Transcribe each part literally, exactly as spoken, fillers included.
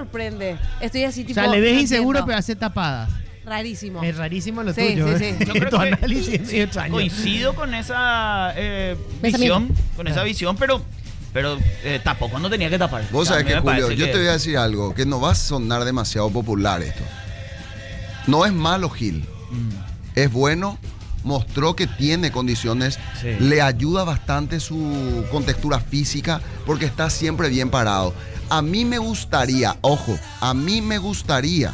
sorprende. Estoy así tipo. O sea, le ves no inseguro, entiendo. pero hace tapadas. Rarísimo. Es rarísimo lo Sí, tuyo. sí, ¿eh? sí. Yo creo Tu que análisis es medio extraño. coincido con esa eh, Pensamiento. visión, con esa visión, pero, pero eh, tapó cuando tenía que tapar. Vos A sabés mí que, me Julio, parece yo que- te voy a decir algo, que no va a sonar demasiado popular esto. No es malo Gil, es bueno, mostró que tiene condiciones, Sí. le ayuda bastante su contextura física porque está siempre bien parado. A mí me gustaría, ojo, a mí me gustaría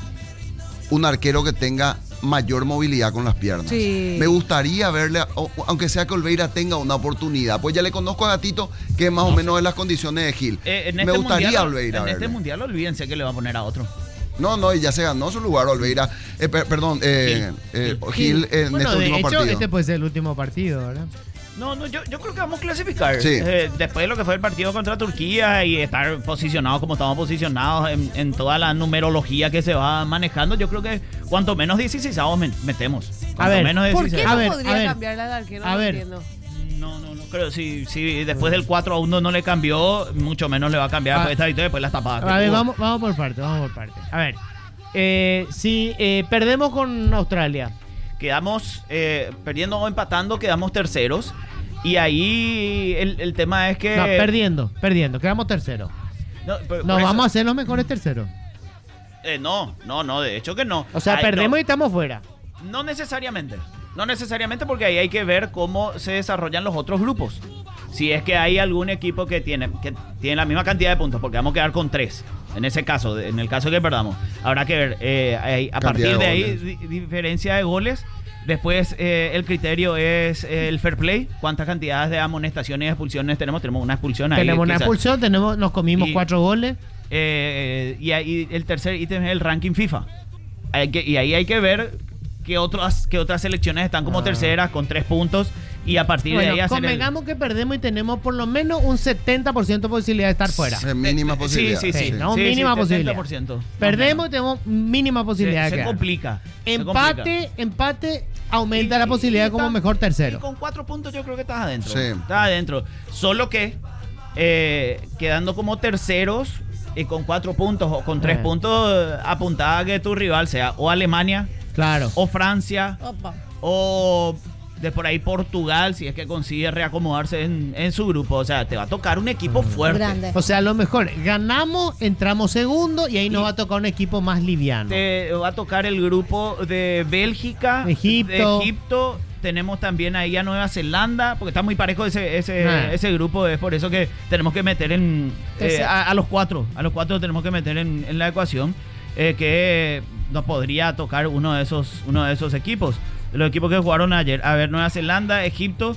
un arquero que tenga mayor movilidad con las piernas. Sí. Me gustaría verle, o- aunque sea que Olveira tenga una oportunidad. Pues ya le conozco a Gatito, que es más o menos de las condiciones de Gil. Eh, en me este gustaría mundial, Olveira En este verle. mundial, olvídense que le va a poner a otro. No, no, y ya se ganó su lugar Olveira. Eh, per- perdón, eh, eh, Gil en Bueno, este de último hecho, partido. este puede ser el último partido, ¿verdad? No, no, yo, yo creo que vamos a clasificar. Sí. Eh, después de lo que fue el partido contra Turquía y estar posicionados como estamos posicionados en, en toda la numerología que se va manejando, yo creo que cuanto menos dieciséis metemos. Cuanto A ver, menos ¿Por dieciséis. qué A no ver, podría a ver. cambiar la de arquero? A No ver. entiendo. No, no, no creo. Si, si después del cuatro a uno no le cambió, mucho menos le va a cambiar Ah. después de esta victoria, después las tapadas. que A ver, tuvo. vamos, vamos por parte, vamos por parte. A ver, eh, si eh, perdemos con Australia, Quedamos eh, perdiendo o empatando, quedamos terceros. Y ahí el, el tema es que. no, perdiendo, perdiendo, quedamos terceros. No, por- Nos por eso- vamos a hacer los mejores terceros. eh, no, no, no, de hecho que no. O sea, Ay, perdemos no. y estamos fuera. No necesariamente. No necesariamente porque ahí hay que ver cómo se desarrollan los otros grupos. Si es que hay algún equipo que tiene, que tiene la misma cantidad de puntos, porque vamos a quedar con tres. En ese caso, en el caso que perdamos. Habrá que ver, eh, ahí- a Cantidad partir de de ahí, goles. di- diferencia de goles. Después, eh, el criterio es el fair play. ¿Cuántas cantidades de amonestaciones y expulsiones tenemos? Tenemos una expulsión ahí. Tenemos una quizás. expulsión, tenemos, nos comimos Y- cuatro goles. Eh, y ahí el tercer ítem es el ranking FIFA. Hay que, y ahí hay que ver qué otras, qué otras selecciones están como Ah. terceras con tres puntos. Y a partir de ahí Bueno, hacer el- convengamos que perdemos y tenemos por lo menos un setenta por ciento de posibilidad de estar fuera. Es mínima Sí, posibilidad. sí, sí. Sí, ¿no? Sí, Mínima sí, posibilidad. setenta por ciento. Perdemos y tenemos mínima posibilidad Se, de se quedar. complica. se Empate, complica. empate aumenta Y- la posibilidad y como está- mejor Y tercero. con cuatro puntos yo creo que estás adentro. Sí. Estás adentro. Solo que eh, quedando como terceros y con cuatro puntos o con tres Eh. puntos, eh, apuntada a que tu rival sea o Alemania Claro. o Francia Opa. o de por ahí Portugal, si es que consigue reacomodarse en, en su grupo. O sea, te va a tocar un equipo fuerte. Grande. O sea, a lo mejor ganamos, entramos segundo y ahí nos va a tocar un equipo más liviano. Te va a tocar el grupo de Bélgica, Egipto. de Egipto. Tenemos también ahí a Nueva Zelanda, porque está muy parejo ese, ese, Ah. ese grupo. Es por eso que tenemos que meter en eh, Tercero. a, a los cuatro. A los cuatro tenemos que meter en, en la ecuación. eh, que nos podría tocar uno de esos, uno de esos equipos. Los equipos que jugaron ayer. A ver, Nueva Zelanda, Egipto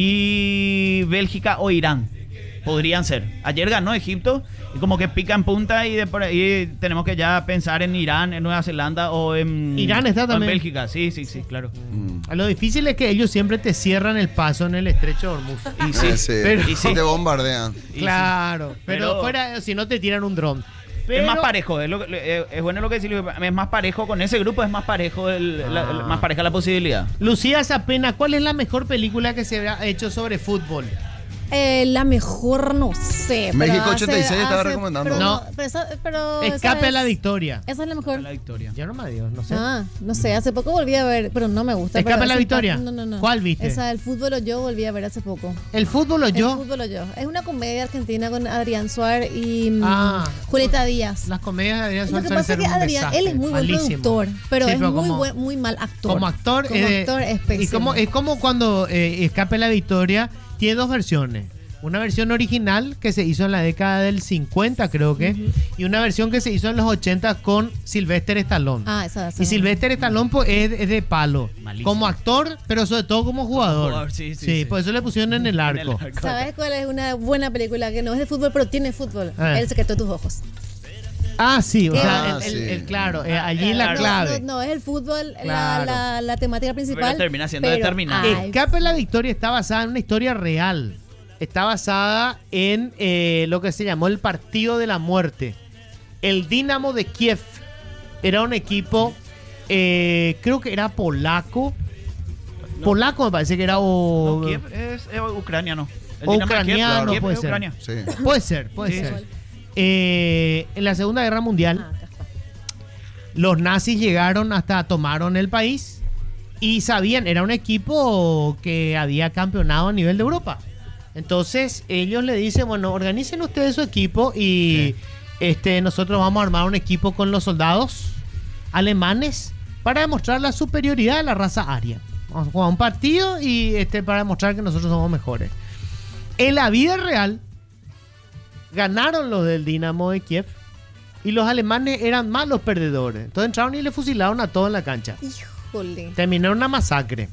y Bélgica o Irán. Podrían ser. Ayer ganó Egipto y como que pica en punta y de por ahí tenemos que ya pensar en Irán, en Nueva Zelanda o en, Irán está o en también. Bélgica. Sí, sí, sí, claro. Mm. Lo difícil es que ellos siempre te cierran el paso en el estrecho de Hormuz. Y sí, Eh, sí. pero- y sí. Te bombardean. Y Claro, pero, Pero- fuera, si no te tiran un dron. Pero- Es más parejo, es, lo que- es bueno lo que decís, es más parejo con ese grupo, es más parejo el, la, el- Ah. más pareja la posibilidad. Lucía Zapena, ¿cuál es la mejor película que se ha hecho sobre fútbol? Eh, la mejor, no sé. pero México hace- ochenta y seis estaba hace- recomendando. Pero, No. no, pero, esa- pero esa Escape a es- la victoria. Esa es la mejor. La victoria. Ya no me dio, no sé. Ah, no sé, hace poco volví a ver, pero no me gusta. ¿Escape pero a la esa- victoria? No, no, no. ¿Cuál viste? Esa del fútbol o yo volví a ver hace poco. ¿El fútbol o El yo? fútbol o yo. Es una comedia argentina con Adrián Suárez y mm, Ah. Julieta Díaz. Las comedias de Adrián Lo Suárez que pasa es que son un Adrián, desastre, él es muy buen malísimo. productor, pero Sí, es muy, como- buen- muy mal actor. Como actor, Como eh, actor es y pésimo. como, es como cuando eh, Escape a la victoria tiene dos versiones. Una versión original que se hizo en la década del cincuenta, creo que, y una versión que se hizo en los ochenta con Sylvester Stallone. Ah, esa, esa. Y Sylvester Stallone pues, es, es de palo. Malísimo. Como actor, pero sobre todo como jugador. jugador, sí, sí, sí. por eso le pusieron en el arco. En el arco. ¿Sabes cuál es una buena película que no es de fútbol, pero tiene fútbol? Ah. El secreto de tus ojos. Ah, sí, o ¿Qué? sea, Ah, el, el- sí. el- claro, eh, allí Claro. la No, clave. No, no, es el fútbol la, Claro. la, la temática principal. Pero termina siendo pero, determinante. ay, Escape a la victoria está basada en una historia real. Está basada en eh, lo que se llamó el Partido de la Muerte. El Dinamo de Kiev era un equipo, eh, creo que era polaco. No. Polaco me parece que era o... No, Kiev es, es ucraniano. El O Dinamo de Kiev, ucraniano, Kiev puede es ser. Ucrania. Sí. Puede ser, puede Sí. ser. eh, en la Segunda Guerra Mundial, Ah, acá está. los nazis llegaron hasta tomaron el país y sabían, era un equipo que había campeonado a nivel de Europa. Entonces ellos le dicen, bueno, organicen ustedes su equipo y este, nosotros vamos a armar un equipo con los soldados alemanes para demostrar la superioridad de la raza aria. Vamos a jugar un partido y este, para demostrar que nosotros somos mejores. En la vida real, ganaron los del Dinamo de Kiev y los alemanes eran malos perdedores. Entonces entraron y le fusilaron a todos en la cancha. Híjole. Terminó una masacre.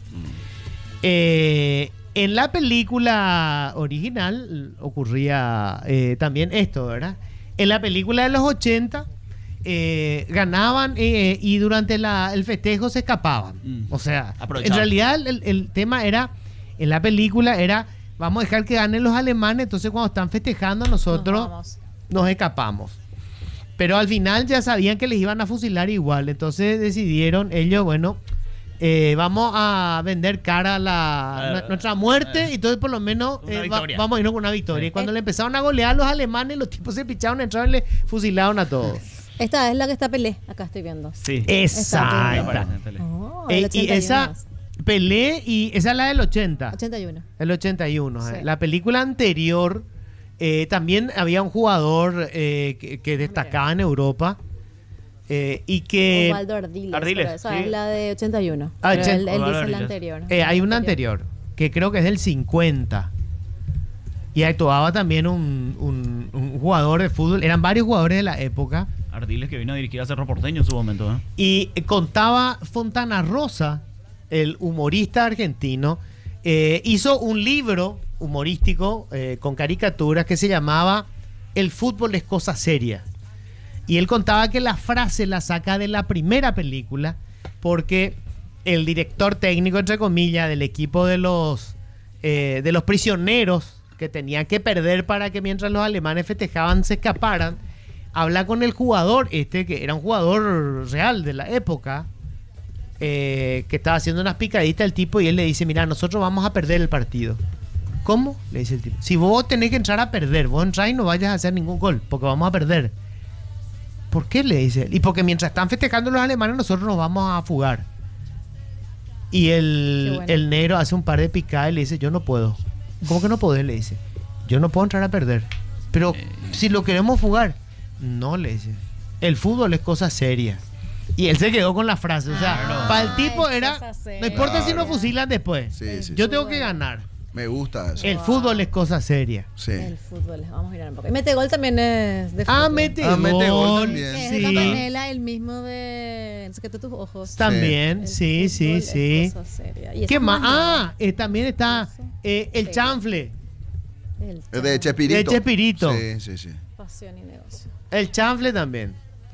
Eh, en la película original ocurría eh, también esto, ¿verdad? En la película de los ochenta eh, ganaban eh, y durante la, el festejo se escapaban. Mm. O sea, en Aprovechaban. realidad el, el tema era, en la película era, vamos a dejar que ganen los alemanes, entonces cuando están festejando nosotros Nos vamos. nos escapamos. Pero al final ya sabían que les iban a fusilar igual. Entonces decidieron ellos, bueno, eh, vamos a vender cara a la, Eh, nuestra muerte. eh. Y entonces por lo menos Una eh, va- victoria. vamos a irnos con una victoria. Sí. Y cuando le empezaron a golear a los alemanes, los tipos se picharon, entraron y le fusilaron a todos. Esta es la que está Pelé. Acá estoy viendo. Sí. Exacto. Oh, Eh, el y ochenta y uno esa más. Pelé, y esa es la del ochenta. ochenta y uno. El ochenta y uno. Sí. eh. La película anterior eh, también había un jugador eh, que, que destacaba en Europa eh, y que Osvaldo Ardiles. Ardiles, pero esa sí. es la de ochenta y uno. Ah, Pero ochenta. él, él Osvaldo dice la Ardiles. anterior. eh, hay una La anterior que creo que es del cincuenta y actuaba también un, un- un jugador de fútbol. Eran varios jugadores de la época Ardiles, que vino a dirigir a Cerro Porteño en su momento, ¿eh? y contaba Fontana Rosa, el humorista argentino, eh, hizo un libro humorístico eh, con caricaturas que se llamaba El fútbol es cosa seria. Y él contaba que la frase la saca de la primera película porque el director técnico, entre comillas, del equipo de los, eh, de los prisioneros que tenían que perder para que mientras los alemanes festejaban se escaparan, habla con el jugador, este que era un jugador real de la época, eh, que estaba haciendo unas picaditas el tipo y él le dice, mira, nosotros vamos a perder el partido. ¿Cómo? Le dice el tipo. Si vos tenés que entrar a perder, vos entrás y no vayas a hacer ningún gol, porque vamos a perder. ¿Por qué? Le dice él. Y porque mientras están festejando los alemanes, nosotros nos vamos a fugar. Y el, Qué bueno. el negro hace un par de picadas y le dice, yo no puedo. ¿Cómo que no podés? Le dice. Yo no puedo entrar a perder. Pero si lo queremos fugar. No, le dice. El fútbol es cosa seria. Y él se quedó con la frase. O sea, Claro. para el tipo Ay, era, cosa seria. no importa si nos Claro. fusilan después. Sí, sí, Yo sí. tengo que ganar. Me gusta eso. El fútbol es cosa seria. Sí. El fútbol. Vamos a mirar un poco. Y mete gol también es de Ah, fútbol. mete Ah, gol. mete gol también. Es Sí. de Campanella, el mismo de Secreto de tus ojos. También, El sí, sí, fútbol sí. es cosa seria. Y esa ¿Qué es más? nueva. Ah, eh, también está eh, el Sí. chanfle. El Es de Chespirito. De Chespirito. Sí, sí, sí. Pasión y negocio. El chanfle también.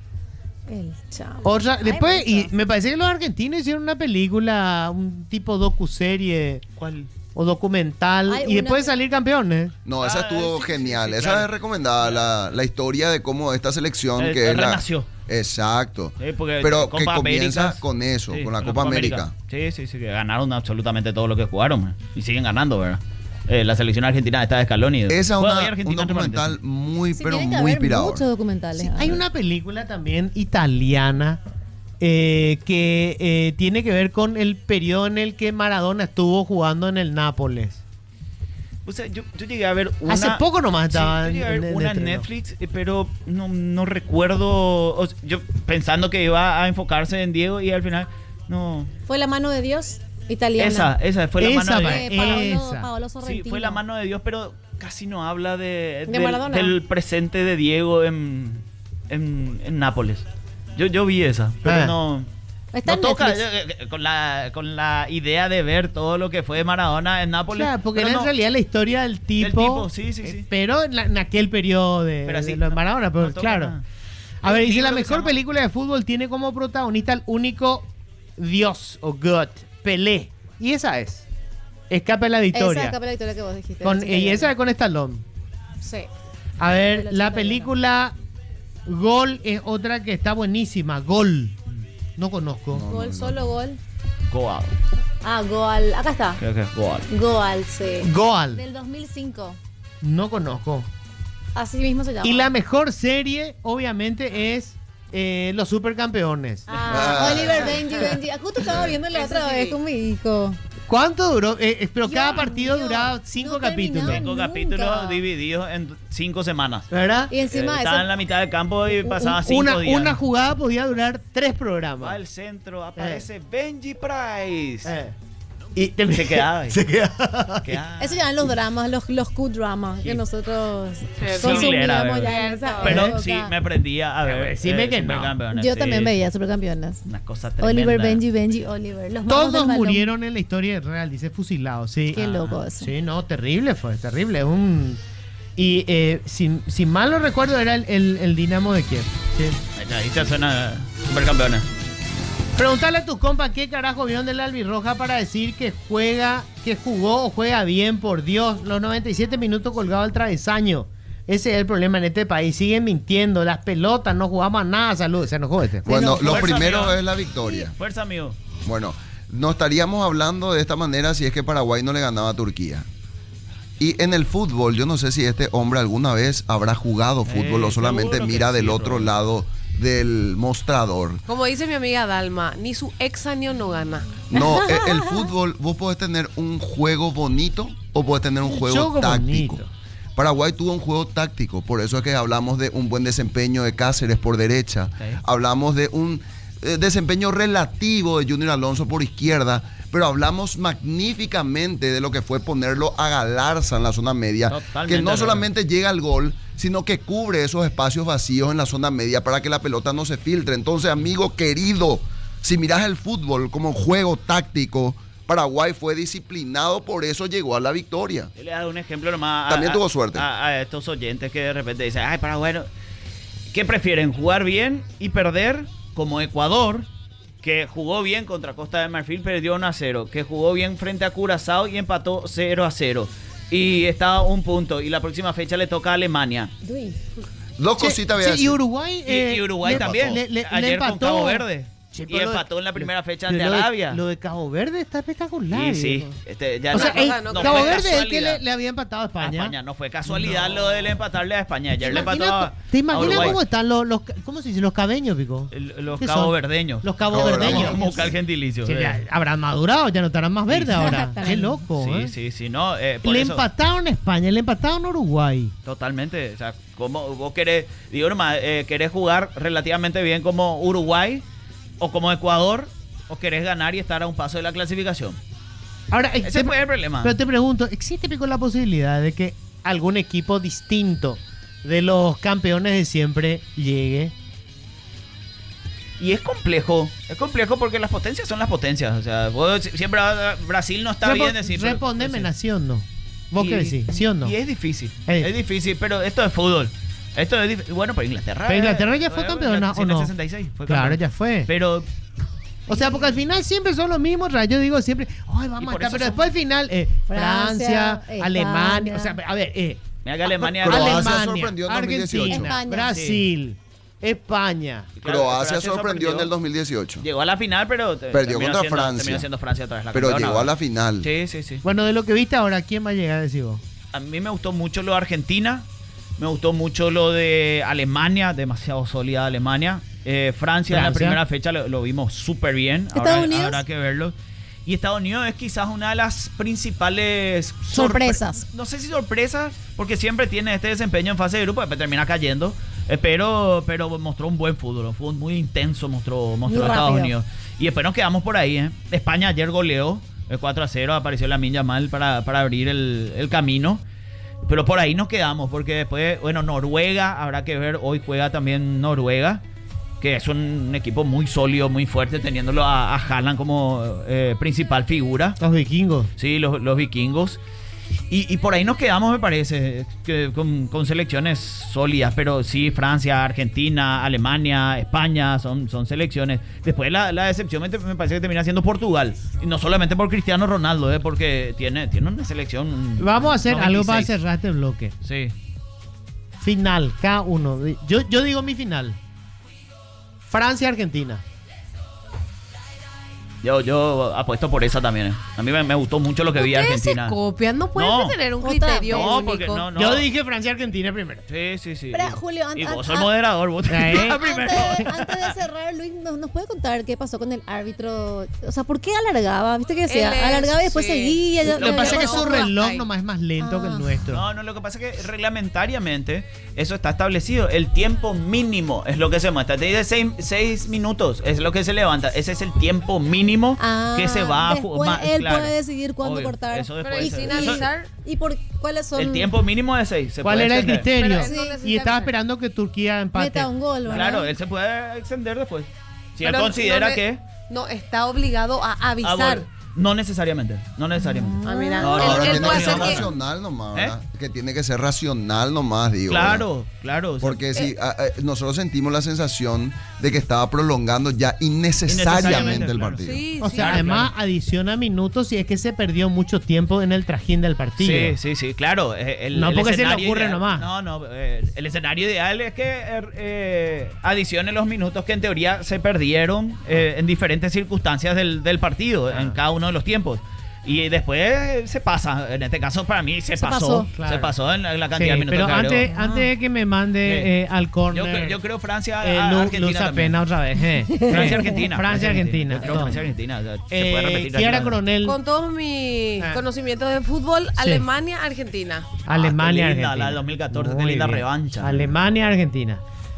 El chavo. Otra, Hay después, y muchos. me parece que los argentinos hicieron una película, un tipo docuserie ¿Cuál? o documental, Hay y después una- salir campeones. No, esa Ah, estuvo sí, sí, genial. sí, esa claro. es recomendada, la, la historia de cómo esta selección Eh, que es la... renació. Exacto. Sí, porque Pero que Copa comienza Américas- con eso, Sí, con la Copa América. Sí, sí, sí, que ganaron absolutamente todo lo que jugaron, man. Y siguen ganando, ¿verdad? Eh, la selección argentina está de Scaloni. Esa es Juega una- hoy Argentina un entre documental paréntesis. muy, Sí, pero tiene que muy haber inspirador. muchos documentales. Sí, ah. hay una película también italiana eh, que eh, tiene que ver con el periodo en el que Maradona estuvo jugando en el Nápoles. O sea, yo, yo llegué a ver una... Hace poco nomás Sí, estaba yo llegué a en- ver en- en una en estreno. Netflix, eh, pero no, no recuerdo... o sea, yo pensando que iba a enfocarse en Diego y al final... No... Fue La mano de Dios italiana. Esa, esa fue la Esa mano va, de Eh, Dios. Paolo, esa. Paolo Sí, Sorrentino. fue la mano de Dios, pero casi no habla de, ¿De del, Maradona? del presente de Diego en, en, en Nápoles. Yo, yo vi esa, pero Ah. no... Está no en toca Netflix. eh, eh, con la, con la idea de ver todo lo que fue Maradona en Nápoles. Claro, porque pero era no- en realidad la historia del tipo, tipo, sí, sí, eh, sí. pero en, la- en aquel periodo de, Pero de así, lo de no- Maradona, pero no toca claro. nada. A ver, Un dice la libro que se mejor llama- película de fútbol tiene como protagonista al único Dios o God, Pelé. Y esa es. Escape a la Esa victoria. es la victoria que vos dijiste. Con, del y esa es ochenta con Stallone. y uno. Sí. A ver, Del la ochenta y uno. película Gol es otra que está buenísima. Gol. No conozco. No. Gol, solo gol. Goal. Ah, Goal. Acá está. Creo que es Goal. Goal, sí. Goal. Del dos mil cinco. No conozco. Así mismo se llama. Y la mejor serie, obviamente, es eh, Los Supercampeones. Ah, Oliver, Benji, Benji. Justo estaba viendo la otra sí. vez con mi hijo. ¿Cuánto duró? Eh, eh, pero Dios cada partido mío, duraba cinco no capítulos. terminaba. Cinco nunca. capítulos divididos en cinco semanas. ¿Verdad? Y encima Eh, de estaba eso, en la mitad del campo y pasaba Un- cinco una, días. una jugada podía durar tres Va programas. al centro, aparece Benji Price. Eh. Y te- Se quedaba ahí. Se quedaba. Quedaba- eso llaman los dramas, los, los Q-dramas que nosotros consumíamos era, ya ¿verdad? en esa Pero época. sí, me aprendía a ver. Decime que no. Supercampeones, Yo sí. también veía Supercampeones. Una cosa tremenda. Oliver, Benji, Benji, Oliver. Los magos Todos del balón. murieron en la historia real, dice fusilados. Sí. Qué Ah, loco eso. Sí, no, terrible fue, terrible. Es un... Y eh, si, si mal no recuerdo, era el, el, el Dinamo de Kiev. Sí. Ahí está, ahí ya suena Supercampeones. Preguntale a tus compas qué carajo vieron del albirroja para decir que juega, que jugó o juega bien, por Dios. Los noventa y siete minutos colgado al travesaño. Ese es el problema en este país. Siguen mintiendo. Las pelotas, no jugamos a nada. Salud. Se enojó este. Bueno, lo Fuerza, primero amigo. es la victoria. Fuerza, amigo. Bueno, no estaríamos hablando de esta manera si es que Paraguay no le ganaba a Turquía. Y en el fútbol, yo no sé si este hombre alguna vez habrá jugado fútbol Eh, o solamente seguro que mira sí, del otro Roberto. lado del mostrador. Como dice mi amiga Dalma, ni su ex año no gana. No, e- el fútbol, vos podés tener un juego bonito o podés tener un Un juego juego táctico. bonito. Paraguay tuvo un juego táctico, por eso es que hablamos de un buen desempeño de Cáceres por derecha, Ok. hablamos de un eh, desempeño relativo de Junior Alonso por izquierda, pero hablamos magníficamente de lo que fue ponerlo a Galarza en la zona media, Totalmente, que no Robert. solamente llega al gol, sino que cubre esos espacios vacíos en la zona media para que la pelota no se filtre. Entonces, amigo querido, si miras el fútbol como juego táctico, Paraguay fue disciplinado, por eso llegó a la victoria. Yo le he dado un ejemplo nomás. a- También a- tuvo suerte. A, a estos oyentes que de repente dicen, ay, Paraguay, no". ¿Qué prefieren? ¿Jugar bien y perder como Ecuador, que jugó bien contra Costa de Marfil, perdió uno a cero, que jugó bien frente a Curazao y empató cero a cero? Y está a un punto. Y la próxima fecha le toca a Alemania. Uy. Dos Che, cositas voy a che, decir. y Uruguay. Y, eh, y Uruguay le- también. le- le- le Ayer con empató. Cabo Verde. Che, y pero lo de- empató en la primera fecha pero ante lo de- Arabia. Lo de Cabo Verde está espectacular. Y sí, viejo. este, ya O no- sea, no, eh, no, no Cabo fue Verde es el que casualidad. le, le había empatado a a España. España. No fue casualidad lo del empatarle a España. Ayer ¿Te le empató imaginas, a, ¿te a imaginas Uruguay. cómo están los, los, cómo se dice, los cabeños, pico? El- los ¿Qué son? caboverdeños. Los Cabo caboverdeños. verdeños. Vamos a buscar el gentilicio. Sí, eh. ya habrán madurado, ya no estarán más verdes ahora. Estarán. Qué loco, Sí, ¿eh? sí, sí, no, eh, por Le eso, empataron a España, le empataron a Uruguay. totalmente, o sea, como vos querés, digo nomás, eh, querés jugar relativamente bien como Uruguay o como Ecuador, o querés ganar y estar a un paso de la clasificación. Ahora, eh, Ese te- fue el problema. pero te pregunto, ¿existe, pico, la posibilidad de que algún equipo distinto de los campeones de siempre llegue? Y es complejo, es complejo porque las potencias son las potencias, o sea, vos siempre ah, Brasil no está Repo- bien decir. pero- Respondeme, sí. nación, ¿no? ¿Vos Y- qué decís? ¿Sí o no? Y es difícil, Eh. es difícil, pero esto es fútbol. Esto es difícil. Bueno, pero Inglaterra. Pero Inglaterra ya fue eh, campeona, sí, ¿o en el no? sesenta y seis fue Claro, campeón. ya fue. Pero O sea, porque al final siempre son los mismos. Yo digo siempre, ay, Y vamos a por estar. eso Pero son- después al final, eh, Francia, Francia, Alemania. España. O sea, a ver, eh, mira que Alemania. Croacia Alemania, sorprendió en dos mil dieciocho. Argentina, España. Brasil, España. Claro, Croacia sorprendió en el dos mil dieciocho. Llegó a la final, pero te- Perdió terminó contra siendo- Francia. Terminó siendo Francia otra vez la Pero campeona, llegó a ¿verdad? la final. Sí, sí, sí. Bueno, de lo que viste ahora, ¿quién va a llegar? Decís vos? A mí me gustó mucho lo de Argentina. Me gustó mucho lo de Alemania, demasiado sólida Alemania. Eh, Francia, en la Francia. primera fecha lo, lo vimos súper bien. ¿Estados Habrá- Unidos? Habrá que verlo. Y Estados Unidos es quizás una de las principales sorpre- Sorpresas. No sé si sorpresas, porque siempre tiene este desempeño en fase de grupo, después termina cayendo. Eh, pero, pero mostró un buen fútbol, un fútbol muy intenso mostró, mostró Muy Estados rápido. Unidos. Y después nos quedamos por ahí. ¿eh? España ayer goleó el cuatro a cero, apareció Lamine Yamal para, para abrir el, el camino. Pero por ahí nos quedamos, porque después, bueno, Noruega, habrá que ver, hoy juega también Noruega, que es un equipo muy sólido, muy fuerte, teniéndolo a, a Haaland como eh, principal figura. Los vikingos. Sí, los, los vikingos. Y, y por ahí nos quedamos, me parece, que con, con selecciones sólidas, pero sí, Francia, Argentina, Alemania, España, son, son selecciones. Después la, la decepción me, me parece que termina siendo Portugal. Y no solamente por Cristiano Ronaldo, eh, porque tiene, tiene una selección... Vamos a hacer algo para noventa y seis. cerrar este bloque. Sí. Final, cada uno. Yo, yo digo mi final. Francia-Argentina. Yo, yo apuesto por esa también. eh. A mí me, me gustó mucho lo que vi de Ustedes Argentina. se copian, no pueden No. tener un Otra criterio vez. No, único. porque no, no. Yo dije Francia-Argentina primero. Sí, sí, sí. Pero, Y- Julio, an- y an- vos sos an- moderador, vos Eh. tenés Antes, primero. antes de cerrar, Luis, ¿nos, nos puede contar qué pasó con el árbitro? O sea, ¿por qué alargaba? ¿Viste que decía? Él es- Alargaba y después sí. seguía. ya- Lo que ya- pasa ya es que pasó. su pasó. reloj Ay. nomás es más lento que el Ah. nuestro. No, no, lo que pasa es que reglamentariamente eso está establecido. El tiempo mínimo es lo que se muestra. Te dice seis, seis minutos, es lo que se levanta. Ese es el tiempo mínimo Ah, que se va a después jugar. él puede decidir cuándo Obvio, cortar. Eso Pero después y se- sin eso- avisar. ¿Y por cuáles son? El tiempo mínimo es seis. se ¿Cuál puede era el extender. criterio? Pero Sí. entonces Y estaba se- esperando que Turquía empate. Meta un gol, ¿verdad? Claro, él se puede extender después. Si él Pero considera no le- que. No, está obligado a Ah, avisar. bueno, no necesariamente. No necesariamente. Ah, mira. No, no, él, no, él tiene no, puede que no, ser hacer que- racional nomás, ¿Eh? ¿verdad? Que tiene que ser racional nomás, digo. Claro, ¿verdad? claro. o sea, Porque si ah, ah, nosotros sentimos la sensación de que estaba prolongando ya innecesariamente Innecesariamente, el claro. partido. Sí, O sí. sea, Claro, además claro. adiciona minutos y es que se perdió mucho tiempo en el trajín del partido. Sí, sí, sí, claro. eh, El, No el porque se le escenario ocurre ideal- nomás. No, no. eh, el escenario ideal es que eh, eh, adicione los minutos que en teoría se perdieron eh, en diferentes circunstancias del, del partido, Ah. en cada uno de los tiempos. Y después se pasa. En este caso, para mí, se, Se pasó. pasó. Claro. Se pasó en la, en la Sí, cantidad de minutos pero que agregó. antes, antes de que me mande Sí. eh, al Yo, córner, creo- yo creo Francia, eh, a- Lu- Argentina Luz también. Apena otra vez. eh. Francia, Argentina. Francia, Argentina. Yo creo No. Francia, Argentina. o sea, se Eh, puede repetir. Kiara tranquilamente. Coronel, Con todos mis Ah. conocimientos de fútbol, Alemania, Argentina. Alemania, Ah, qué linda, Argentina. la del dos mil catorce, qué Muy linda bien. revancha. Alemania, Argentina.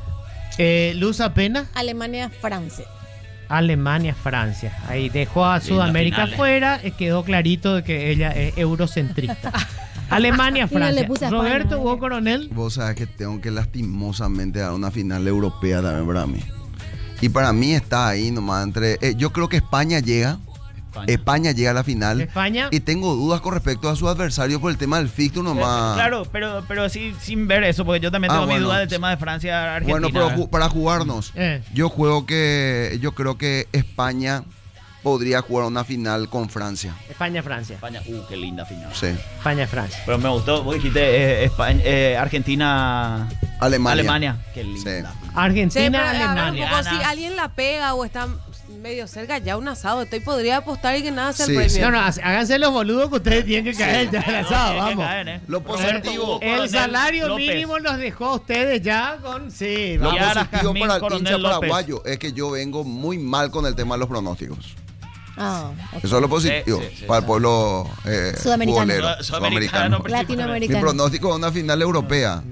Eh, Luz Apena, Alemania, Francia. Alemania, Francia. Ahí dejó a Sudamérica finales. fuera. eh, Quedó clarito de que ella es eurocentrista. Alemania, Y no le Francia. puse a España, Roberto ¿eh? Hugo Coronel. Vos sabés que tengo que lastimosamente dar una final europea también para mí. Y para mí está ahí nomás entre... eh, yo creo que España llega. España. España llega a la final. España. Y tengo dudas con respecto a su adversario por el tema del fixture nomás. Eh, Claro, pero, pero sí, sin ver eso, porque yo también Ah, tengo mi bueno. duda del tema de Francia, Argentina. Bueno, pero ju- para jugarnos, Eh. yo juego que yo creo que España podría jugar una final con Francia. España, Francia. España, uh, qué linda final. Sí. España, Francia. Pero me gustó, vos dijiste eh, España, eh, Argentina, Alemania. Alemania. Qué linda. Sí. final. Argentina, Sí, pero, a ver, un Alemania. poco, Gana. si alguien la pega o está medio cerca, ya un asado. Estoy podría apostar y que nada sea Sí, el premio. sí. No, no, háganse los boludos que ustedes tienen que caer ya al asado, No, tiene que vamos. caer, ¿eh? Lo positivo. El Coronel salario López. mínimo los dejó a ustedes ya con... Sí, Lo vamos. Yara, positivo Jazmín, para el Coronel hincha López. paraguayo es que yo vengo muy mal con el tema de los pronósticos. Ah, ok. Eso es lo positivo Sí, sí, sí. para el pueblo eh, Sudamericano. futbolero, Su- sudamericano. principalmente. Mi Latinoamericano. pronóstico es una final europea.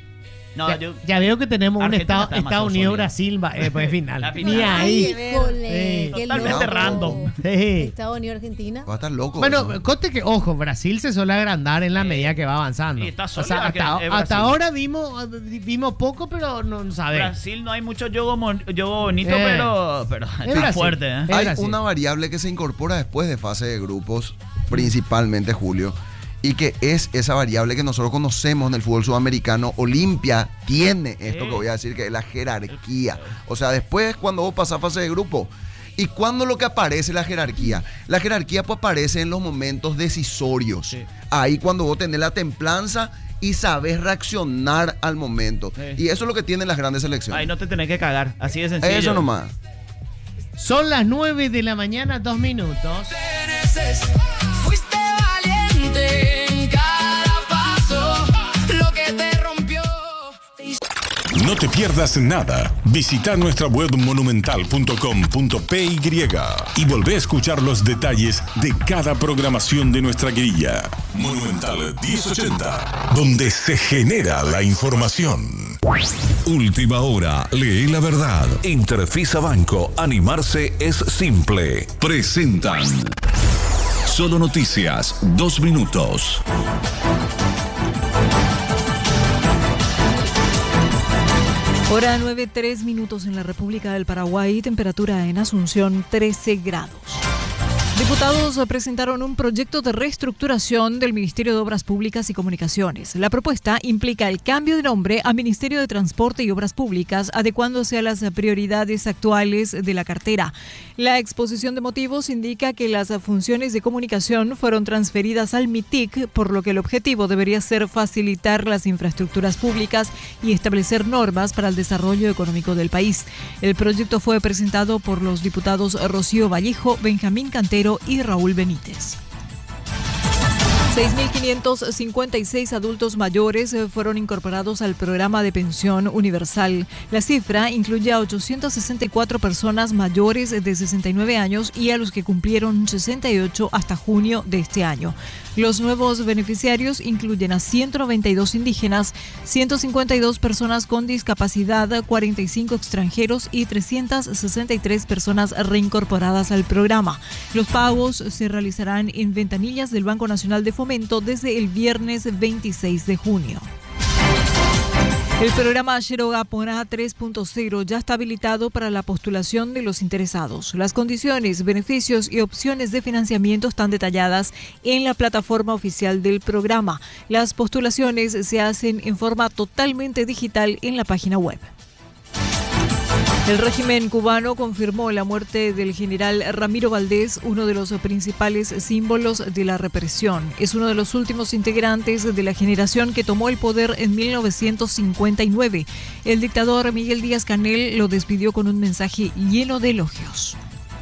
No, Ya, yo, ya veo que tenemos un Argentina estado, está demasiado Estados Unidos, sólida. Brasil, va- eh, pues final. La final. Ni Ay, ahí. híjole, Sí. qué Totalmente loco. random. Sí. Estados Unidos, Argentina. Va a estar loco. Bueno, eso. conte que, ojo, Brasil se suele agrandar en la medida que va avanzando. y está O sólida sea, que hasta, es hasta Brasil. ahora vimos, vimos poco, pero no sabemos. Brasil no hay mucho yogo, mon- yogo bonito, Eh. pero, pero está Brasil. fuerte. ¿eh? Es Hay Brasil. una variable que se incorpora después de fase de grupos, principalmente Julio, y que es esa variable que nosotros conocemos en el fútbol sudamericano. Olimpia tiene esto Sí. que voy a decir, que es la jerarquía. O sea, después cuando vos pasás fase de grupo, ¿y cuándo lo que aparece la jerarquía? La jerarquía pues aparece en los momentos decisorios. Sí. Ahí cuando vos tenés la templanza y sabes reaccionar al momento. Sí. Y eso es lo que tienen las grandes selecciones. Ahí no te tenés que cagar, así de sencillo. Eso nomás. Son las nueve de la mañana, dos minutos. Fuiste valiente en cada paso, lo que te rompió. No te pierdas nada. Visita nuestra web monumental punto com punto p y y volvé a escuchar los detalles de cada programación de nuestra grilla. Monumental diez ochenta, donde se genera la información. Última hora, lee la verdad. Interfisa Banco, animarse es simple. Presentan Solo Noticias, dos minutos. Hora nueve, tres minutos en la República del Paraguay, temperatura en Asunción trece grados. Diputados presentaron un proyecto de reestructuración del Ministerio de Obras Públicas y Comunicaciones. La propuesta implica el cambio de nombre a Ministerio de Transporte y Obras Públicas, adecuándose a las prioridades actuales de la cartera. La exposición de motivos indica que las funciones de comunicación fueron transferidas al MITIC, por lo que el objetivo debería ser facilitar las infraestructuras públicas y establecer normas para el desarrollo económico del país. El proyecto fue presentado por los diputados Rocío Vallejo, Benjamín Cantero y Raúl Benítez. seis mil quinientos cincuenta y seis adultos mayores fueron incorporados al programa de pensión universal. La cifra incluye a ochocientas sesenta y cuatro personas mayores de sesenta y nueve años y a los que cumplieron sesenta y ocho hasta junio de este año. Los nuevos beneficiarios incluyen a ciento noventa y dos indígenas, ciento cincuenta y dos personas con discapacidad, cuarenta y cinco extranjeros y trescientas sesenta y tres personas reincorporadas al programa. Los pagos se realizarán en ventanillas del Banco Nacional de Fomento desde el viernes veintiséis de junio. El programa Xeroga-Porá tres punto cero ya está habilitado para la postulación de los interesados. Las condiciones, beneficios y opciones de financiamiento están detalladas en la plataforma oficial del programa. Las postulaciones se hacen en forma totalmente digital en la página web. El régimen cubano confirmó la muerte del general Ramiro Valdés, uno de los principales símbolos de la represión. Es uno de los últimos integrantes de la generación que tomó el poder en mil novecientos cincuenta y nueve. El dictador Miguel Díaz-Canel lo despidió con un mensaje lleno de elogios.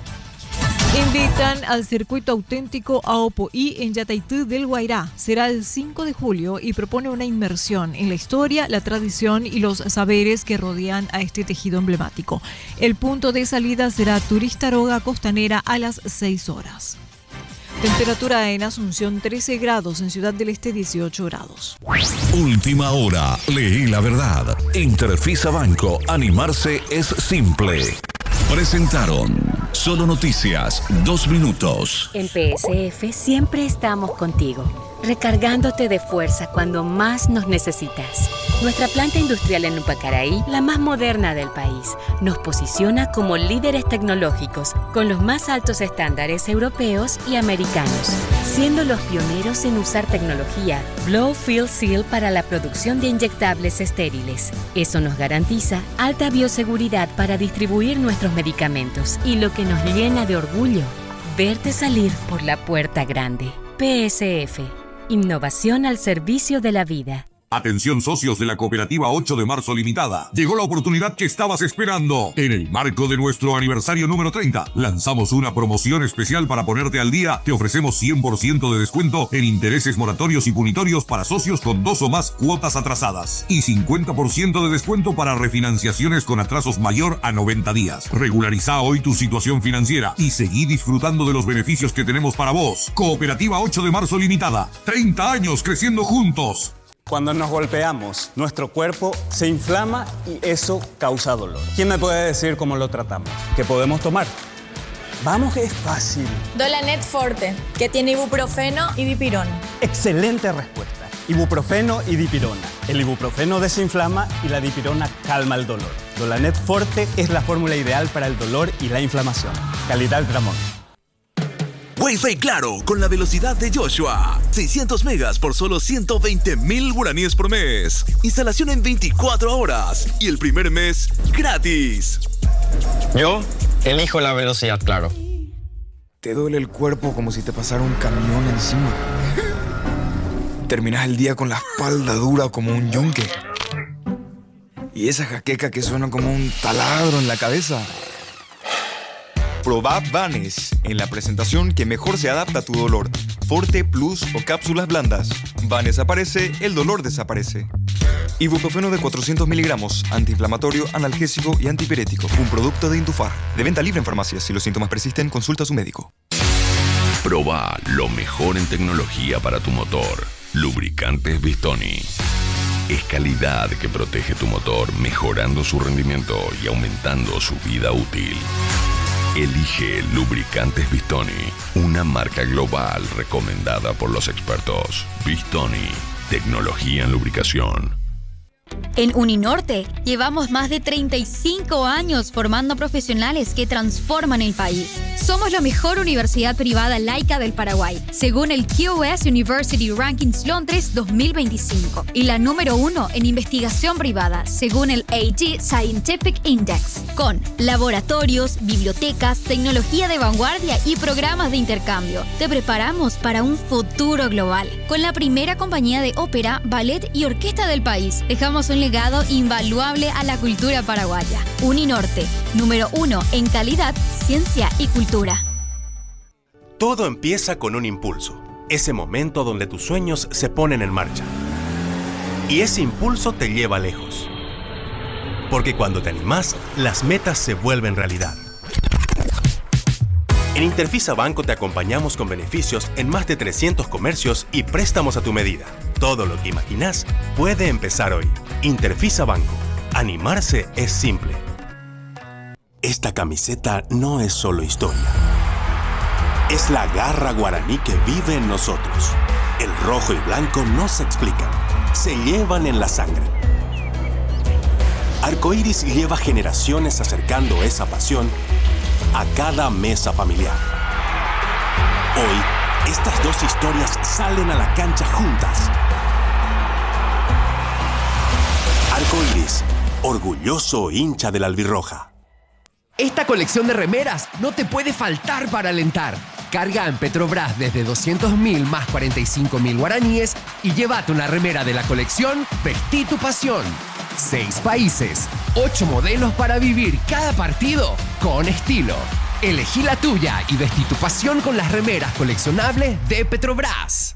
Invitan al circuito auténtico a Opoí en Yataití del Guairá. Será el cinco de julio y propone una inmersión en la historia, la tradición y los saberes que rodean a este tejido emblemático. El punto de salida será Turistaroga Costanera a las seis horas. Temperatura en Asunción trece grados, en Ciudad del Este dieciocho grados. Última hora, leí la verdad. Interfisa Banco, animarse es simple. Presentaron Solo Noticias, dos minutos. En P S F siempre estamos contigo, recargándote de fuerza cuando más nos necesitas. Nuestra planta industrial en Upacaraí, la más moderna del país, nos posiciona como líderes tecnológicos con los más altos estándares europeos y americanos, siendo los pioneros en usar tecnología Blow Fill Seal para la producción de inyectables estériles. Eso nos garantiza alta bioseguridad para distribuir nuestros medicamentos y lo que nos llena de orgullo, verte salir por la puerta grande. P S F, innovación al servicio de la vida. Atención socios de la Cooperativa ocho de marzo Limitada. Llegó la oportunidad que estabas esperando. En el marco de nuestro aniversario número treinta, lanzamos una promoción especial para ponerte al día. Te ofrecemos cien por ciento de descuento en intereses moratorios y punitorios para socios con dos o más cuotas atrasadas. Y cincuenta por ciento de descuento para refinanciaciones con atrasos mayor a noventa días. Regulariza hoy tu situación financiera y seguí disfrutando de los beneficios que tenemos para vos. Cooperativa ocho de marzo Limitada. treinta años creciendo juntos. Cuando nos golpeamos, nuestro cuerpo se inflama y eso causa dolor. ¿Quién me puede decir cómo lo tratamos? ¿Qué podemos tomar? Vamos que es fácil. Dolanet Forte, que tiene ibuprofeno y dipirón. Excelente respuesta. Ibuprofeno y dipirona. El ibuprofeno desinflama y la dipirona calma el dolor. Dolanet Forte es la fórmula ideal para el dolor y la inflamación. Calidad Dramón. Wi-Fi Claro, con la velocidad de Joshua. seiscientos megas por solo ciento veinte mil guaraníes por mes. Instalación en veinticuatro horas. Y el primer mes, gratis. Yo elijo la velocidad Claro. Te duele el cuerpo como si te pasara un camión encima. Terminas el día con la espalda dura como un yunque. Y esa jaqueca que suena como un taladro en la cabeza. Probá Vanes en la presentación que mejor se adapta a tu dolor. Forte, Plus o cápsulas blandas. Vanes aparece, el dolor desaparece. Ibuprofeno de cuatrocientos miligramos, antiinflamatorio, analgésico y antipirético. Un producto de Indufar. De venta libre en farmacias. Si los síntomas persisten, consulta a su médico. Probá lo mejor en tecnología para tu motor. Lubricantes Bistoni. Es calidad que protege tu motor, mejorando su rendimiento y aumentando su vida útil. Elige Lubricantes Bistoni, una marca global recomendada por los expertos. Bistoni, tecnología en lubricación. En Uninorte llevamos más de treinta y cinco años formando profesionales que transforman el país. Somos la mejor universidad privada laica del Paraguay, según el Q S University Rankings Londres dos mil veinticinco, y la número uno en investigación privada, según el A G Scientific Index, con laboratorios, bibliotecas, tecnología de vanguardia y programas de intercambio. Te preparamos para un futuro global. Con la primera compañía de ópera, ballet y orquesta del país, dejamos un legado invaluable a la cultura paraguaya. Uninorte, número uno en calidad, ciencia y cultura. Todo empieza con un impulso, ese momento donde tus sueños se ponen en marcha. Y ese impulso te lleva lejos. Porque cuando te animás, las metas se vuelven realidad. En Interfisa Banco te acompañamos con beneficios en más de trescientos comercios y préstamos a tu medida. Todo lo que imaginás puede empezar hoy. Interfisa Banco. Animarse es simple. Esta camiseta no es solo historia. Es la garra guaraní que vive en nosotros. El rojo y blanco no se explican, se llevan en la sangre. Arcoíris lleva generaciones acercando esa pasión a cada mesa familiar. Hoy, estas dos historias salen a la cancha juntas. Arcoíris, orgulloso hincha de la albirroja. Esta colección de remeras no te puede faltar para alentar. Carga en Petrobras desde doscientos mil más cuarenta y cinco mil guaraníes y llévate una remera de la colección Vestí tu pasión. Seis países, ocho modelos para vivir cada partido con estilo. Elegí la tuya y vestí tu pasión con las remeras coleccionables de Petrobras.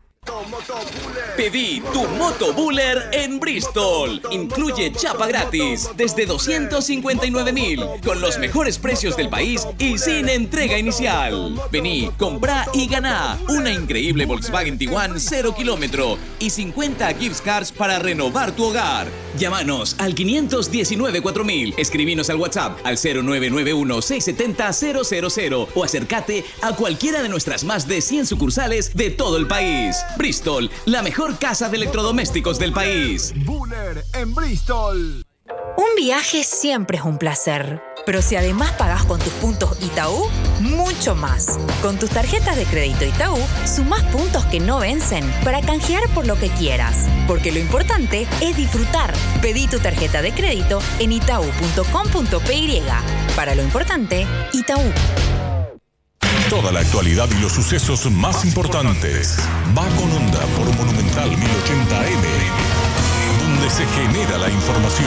Pedí tu Moto Buller en Bristol. Incluye chapa gratis desde doscientos cincuenta y nueve mil, con los mejores precios del país y sin entrega inicial. Vení, comprá y ganá una increíble Volkswagen Tiguan cero kilómetro y cincuenta gift cards para renovar tu hogar. Llámanos al quinientos diecinueve cuatro mil, escribinos al WhatsApp al cero nueve nueve uno seis siete cero cero cero cero o acércate a cualquiera de nuestras más de cien sucursales de todo el país. Bristol, la mejor casa de electrodomésticos del país. Buller en Bristol. Un viaje siempre es un placer, pero si además pagás con tus puntos Itaú, mucho más. Con tus tarjetas de crédito Itaú, sumás puntos que no vencen para canjear por lo que quieras. Porque lo importante es disfrutar. Pedí tu tarjeta de crédito en itaú punto com punto pe y. Para lo importante, Itaú. Toda la actualidad y los sucesos más importantes. Va con Onda por Monumental mil ochenta A M, donde se genera la información.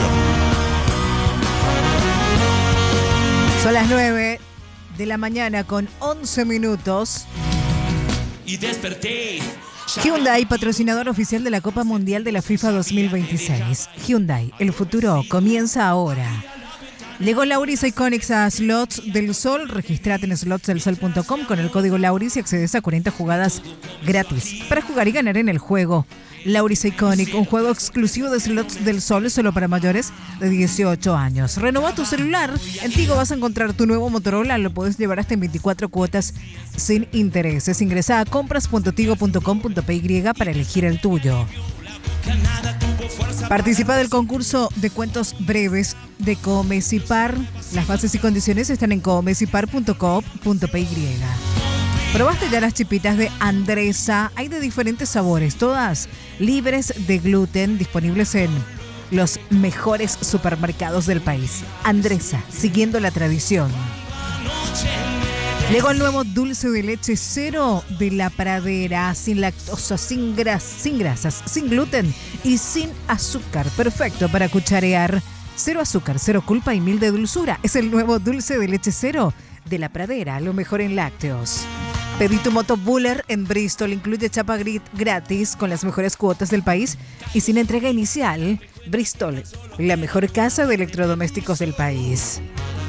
Son las nueve de la mañana con once minutos. Y desperté. Hyundai, patrocinador oficial de la Copa Mundial de la FIFA dos mil veintiséis. Hyundai, el futuro comienza ahora. Llegó Lauris Iconics a Slots del Sol. Registrate en slots del sol punto com con el código Lauris y accedes a cuarenta jugadas gratis para jugar y ganar en el juego. Lauris Iconic, un juego exclusivo de Slots del Sol solo para mayores de dieciocho años. Renova tu celular. En Tigo vas a encontrar tu nuevo Motorola. Lo puedes llevar hasta en veinticuatro cuotas sin intereses. Ingresa a compras punto tigo punto com punto pe y para elegir el tuyo. Participa del concurso de cuentos breves de Comecipar. Las bases y condiciones están en comecipar punto coop punto pe y. ¿Probaste ya las chipitas de Andresa? Hay de diferentes sabores, todas libres de gluten, disponibles en los mejores supermercados del país. Andresa, siguiendo la tradición. Llegó el nuevo dulce de leche cero de La Pradera, sin lactosa, sin, gras, sin grasas, sin gluten y sin azúcar. Perfecto para cucharear. Cero azúcar, cero culpa y mil de dulzura. Es el nuevo dulce de leche cero de La Pradera, lo mejor en lácteos. Pedí tu Moto Buller en Bristol. Incluye chapa grit gratis con las mejores cuotas del país y sin entrega inicial. Bristol, la mejor casa de electrodomésticos del país.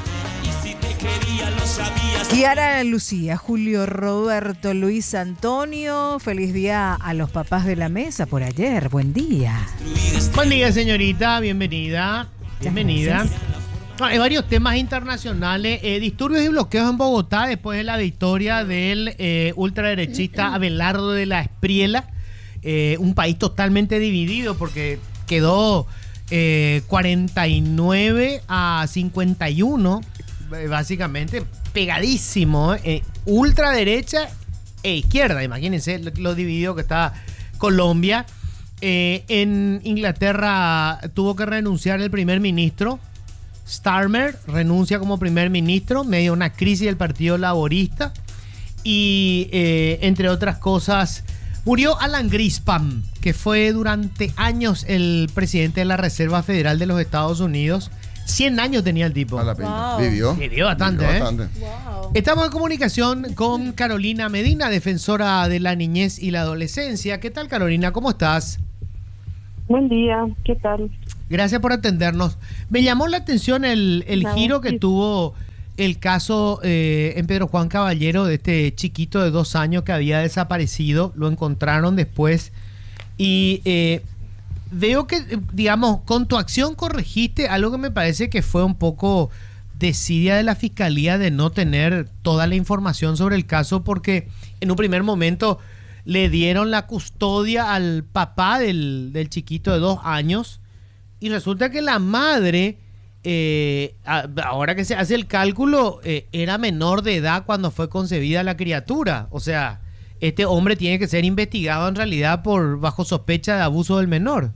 Kiara Lucía, Julio Roberto, Luis Antonio, feliz día a los papás de la mesa por ayer. Buen día. Buen día, señorita, bienvenida. Bienvenida. No, hay varios temas internacionales. Eh, disturbios y bloqueos en Bogotá después de la victoria del eh, ultraderechista Abelardo de la Espriella. Eh, un país totalmente dividido porque quedó eh, cuarenta y nueve a cincuenta y uno, básicamente pegadísimo, eh, ultraderecha e izquierda, imagínense lo, lo dividido que está Colombia. Eh, en Inglaterra tuvo que renunciar el primer ministro. Starmer renuncia como primer ministro medio de una crisis del Partido Laborista. Y eh, entre otras cosas, murió Alan Greenspan, que fue durante años el presidente de la Reserva Federal de los Estados Unidos. cien años tenía el tipo. Wow. Vivió. Vivió bastante, Vivió ¿eh? bastante. Wow. Estamos en comunicación con Carolina Medina, defensora de la niñez y la adolescencia. ¿Qué tal, Carolina? ¿Cómo estás? Buen día, ¿qué tal? Gracias por atendernos. Me llamó la atención el, el No, giro que sí. tuvo el caso eh, en Pedro Juan Caballero de este chiquito de dos años que había desaparecido. Lo encontraron después y eh, veo que, digamos, con tu acción corregiste algo que me parece que fue un poco desidia de la Fiscalía de no tener toda la información sobre el caso, porque en un primer momento le dieron la custodia al papá del, del chiquito de dos años y resulta que la madre, eh, a, ahora que se hace el cálculo, eh, era menor de edad cuando fue concebida la criatura. O sea, este hombre tiene que ser investigado en realidad por bajo sospecha de abuso del menor.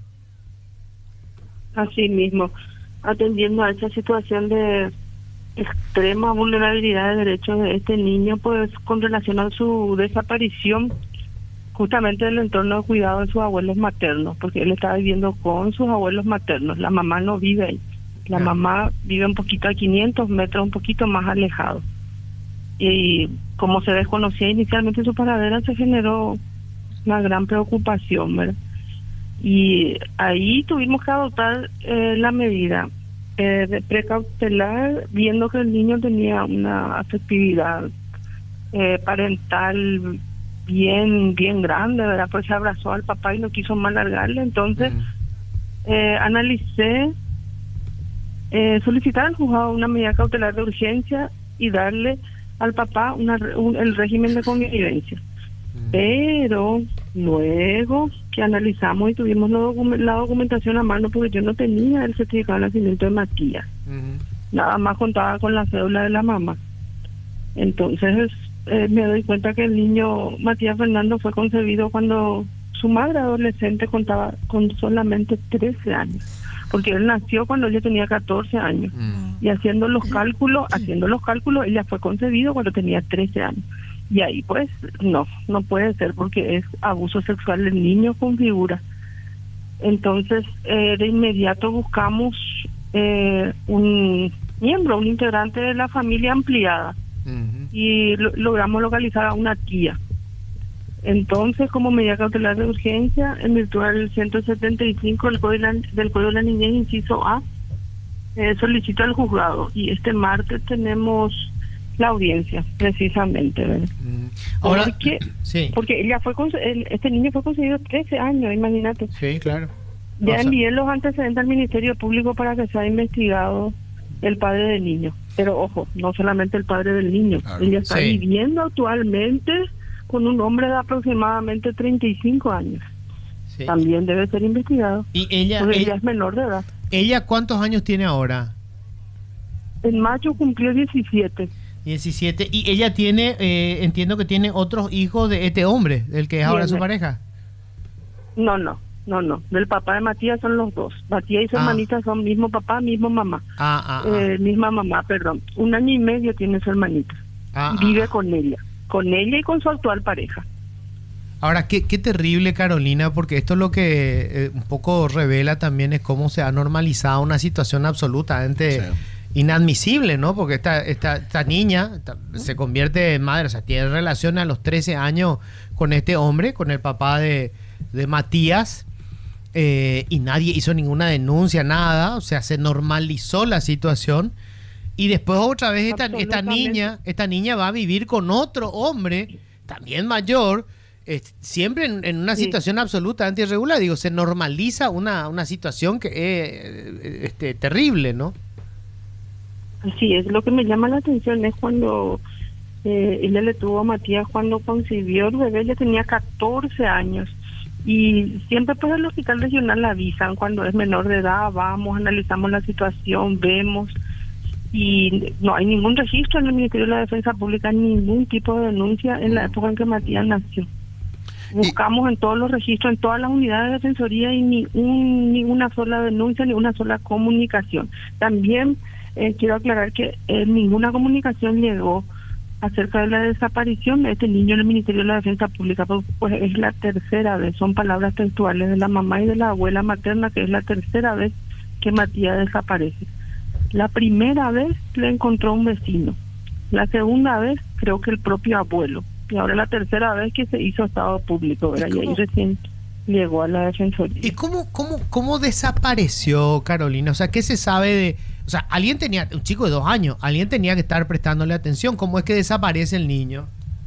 Así mismo, atendiendo a esa situación de extrema vulnerabilidad de derechos de este niño, pues con relación a su desaparición, justamente en el entorno de cuidado de sus abuelos maternos, porque él estaba viviendo con sus abuelos maternos. La mamá no vive ahí. La Ah. mamá vive un poquito a quinientos metros, un poquito más alejado. Y como se desconocía inicialmente su paradera, se generó una gran preocupación, ¿verdad? Y ahí tuvimos que adoptar eh, la medida eh, de precautelar, viendo que el niño tenía una afectividad eh, parental bien bien grande, ¿verdad? Pues se abrazó al papá y no quiso más largarle. Entonces eh, analicé eh, solicitar al juzgado una medida cautelar de urgencia y darle al papá una, un, el régimen de convivencia. Pero luego que analizamos y tuvimos la, docu- la documentación a mano, porque yo no tenía el certificado de nacimiento de Matías, nada más contaba con la cédula de la mamá. Entonces eh, me doy cuenta que el niño Matías Fernando fue concebido cuando su madre adolescente contaba con solamente trece años, porque él nació cuando ella tenía catorce años. Y haciendo los cálculos, haciendo los cálculos, ella fue concebido cuando tenía trece años. Y ahí pues no, no puede ser, porque es abuso sexual del niño con figura. Entonces eh, de inmediato buscamos eh, un miembro, un integrante de la familia ampliada, y lo- logramos localizar a una tía. Entonces, como medida cautelar de urgencia, en virtud del ciento setenta y cinco del Código de la, del Código de la Niñez, inciso A, eh, solicito al juzgado, y este martes tenemos la audiencia, precisamente, ¿verdad? Ahora, porque, sí. porque ella fue conce- el- este niño fue concebido trece años, imagínate. Sí, claro. Ya O sea- envié los antecedentes al Ministerio Público para que sea investigado el padre del niño. Pero ojo, no solamente el padre del niño. Ella está Sí. viviendo actualmente con un hombre de aproximadamente treinta y cinco años. Sí. También debe ser investigado. Y ella, porque ella, ella es menor de edad. ¿ella cuántos años tiene ahora? En mayo cumplió diecisiete. diecisiete. Y ella tiene, eh, entiendo que tiene otros hijos de este hombre, del que es ahora su Tiene. pareja. No, no, no, no. Del papá de Matías son los dos. Matías y su Ah. hermanita son mismo papá, mismo mamá. Ah, ah, ah. Eh, misma mamá, perdón. Un año y medio tiene su hermanita. Ah, Vive con ella. Con ella y con su actual pareja. Ahora, qué, qué terrible, Carolina, porque esto lo que eh, un poco revela también es cómo se ha normalizado una situación absolutamente inadmisible, ¿no? Porque esta, esta, esta niña esta- se convierte en madre, o sea, tiene relación a los trece años con este hombre, con el papá de, de Matías, eh, y nadie hizo ninguna denuncia, nada, o sea, se normalizó la situación. Y después otra vez esta, esta niña, esta niña va a vivir con otro hombre, también mayor, eh, siempre en, en una Sí. situación absolutamente irregular. Digo, se normaliza una, una situación que es eh, este, terrible, ¿no? Así es, lo que me llama la atención es cuando eh, ella le tuvo a Matías cuando concibió el bebé, ella tenía catorce años. Y siempre pues el hospital regional la avisan cuando es menor de edad, vamos, analizamos la situación, vemos, y no hay ningún registro en el Ministerio de la Defensa Pública, ningún tipo de denuncia en la época en que Matías nació. Buscamos en todos los registros, en todas las unidades de defensoría, y ni, un, ni una sola denuncia, ni una sola comunicación. También eh, quiero aclarar que eh, ninguna comunicación llegó acerca de la desaparición de este niño en el Ministerio de la Defensa Pública, pues, pues es la tercera vez, son palabras textuales de la mamá y de la abuela materna, que es la tercera vez que Matías desaparece. La primera vez le encontró un vecino, la segunda vez creo que el propio abuelo, y ahora la tercera vez que se hizo estado público, ¿verdad? Y, y ahí recién llegó a la defensoría. ¿Y cómo, cómo, cómo desapareció, Carolina? O sea, ¿qué se sabe de...? O sea, alguien tenía, un chico de dos años, alguien tenía que estar prestándole atención. ¿Cómo es que desaparece el niño?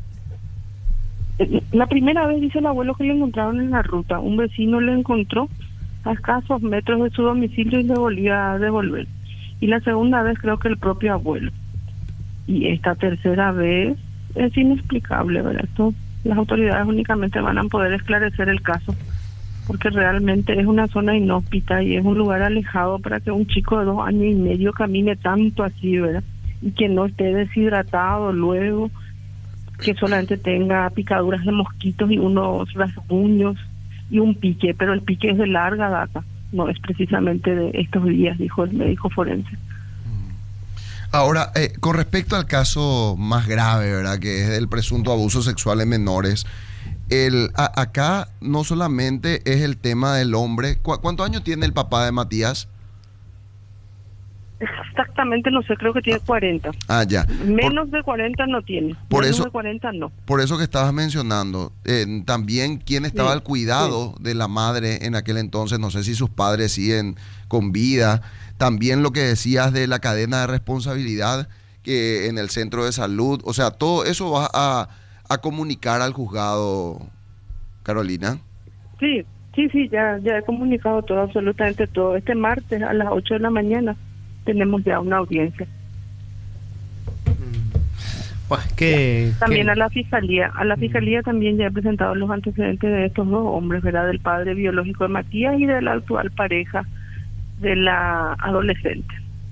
La primera vez dice el abuelo que le encontraron en la ruta. Un vecino le encontró a escasos metros de su domicilio y le volvía a devolver. Y la segunda vez creo que el propio abuelo. Y esta tercera vez es inexplicable, ¿verdad? Esto, las autoridades únicamente van a poder esclarecer el caso, porque realmente es una zona inhóspita y es un lugar alejado para que un chico de dos años y medio camine tanto así, ¿verdad? Y que no esté deshidratado luego, que solamente tenga picaduras de mosquitos y unos rasguños y un pique, pero el pique es de larga data, no es precisamente de estos días, dijo el médico forense. Ahora, eh, con respecto al caso más grave, ¿verdad?, que es el presunto abuso sexual en menores, el, a, acá no solamente es el tema del hombre. ¿Cu ¿Cuántos años tiene el papá de Matías? Exactamente, no sé, creo que tiene cuarenta. Ah, ya. Menos por, de cuarenta no tiene. Por Menos eso, de cuarenta no. Por eso que estabas mencionando, eh, también quién estaba Sí, al cuidado sí. de la madre en aquel entonces, no sé si sus padres siguen con vida. También lo que decías de la cadena de responsabilidad que en el centro de salud, o sea, todo eso va a, a comunicar al juzgado, Carolina. Sí, sí, sí, ya, ya he comunicado todo, absolutamente todo. Este martes a las ocho de la mañana tenemos ya una audiencia. Pues que También que... a la fiscalía, a la fiscalía también ya he presentado los antecedentes de estos dos hombres, ¿verdad? Del padre biológico de Matías y de la actual pareja de la adolescente.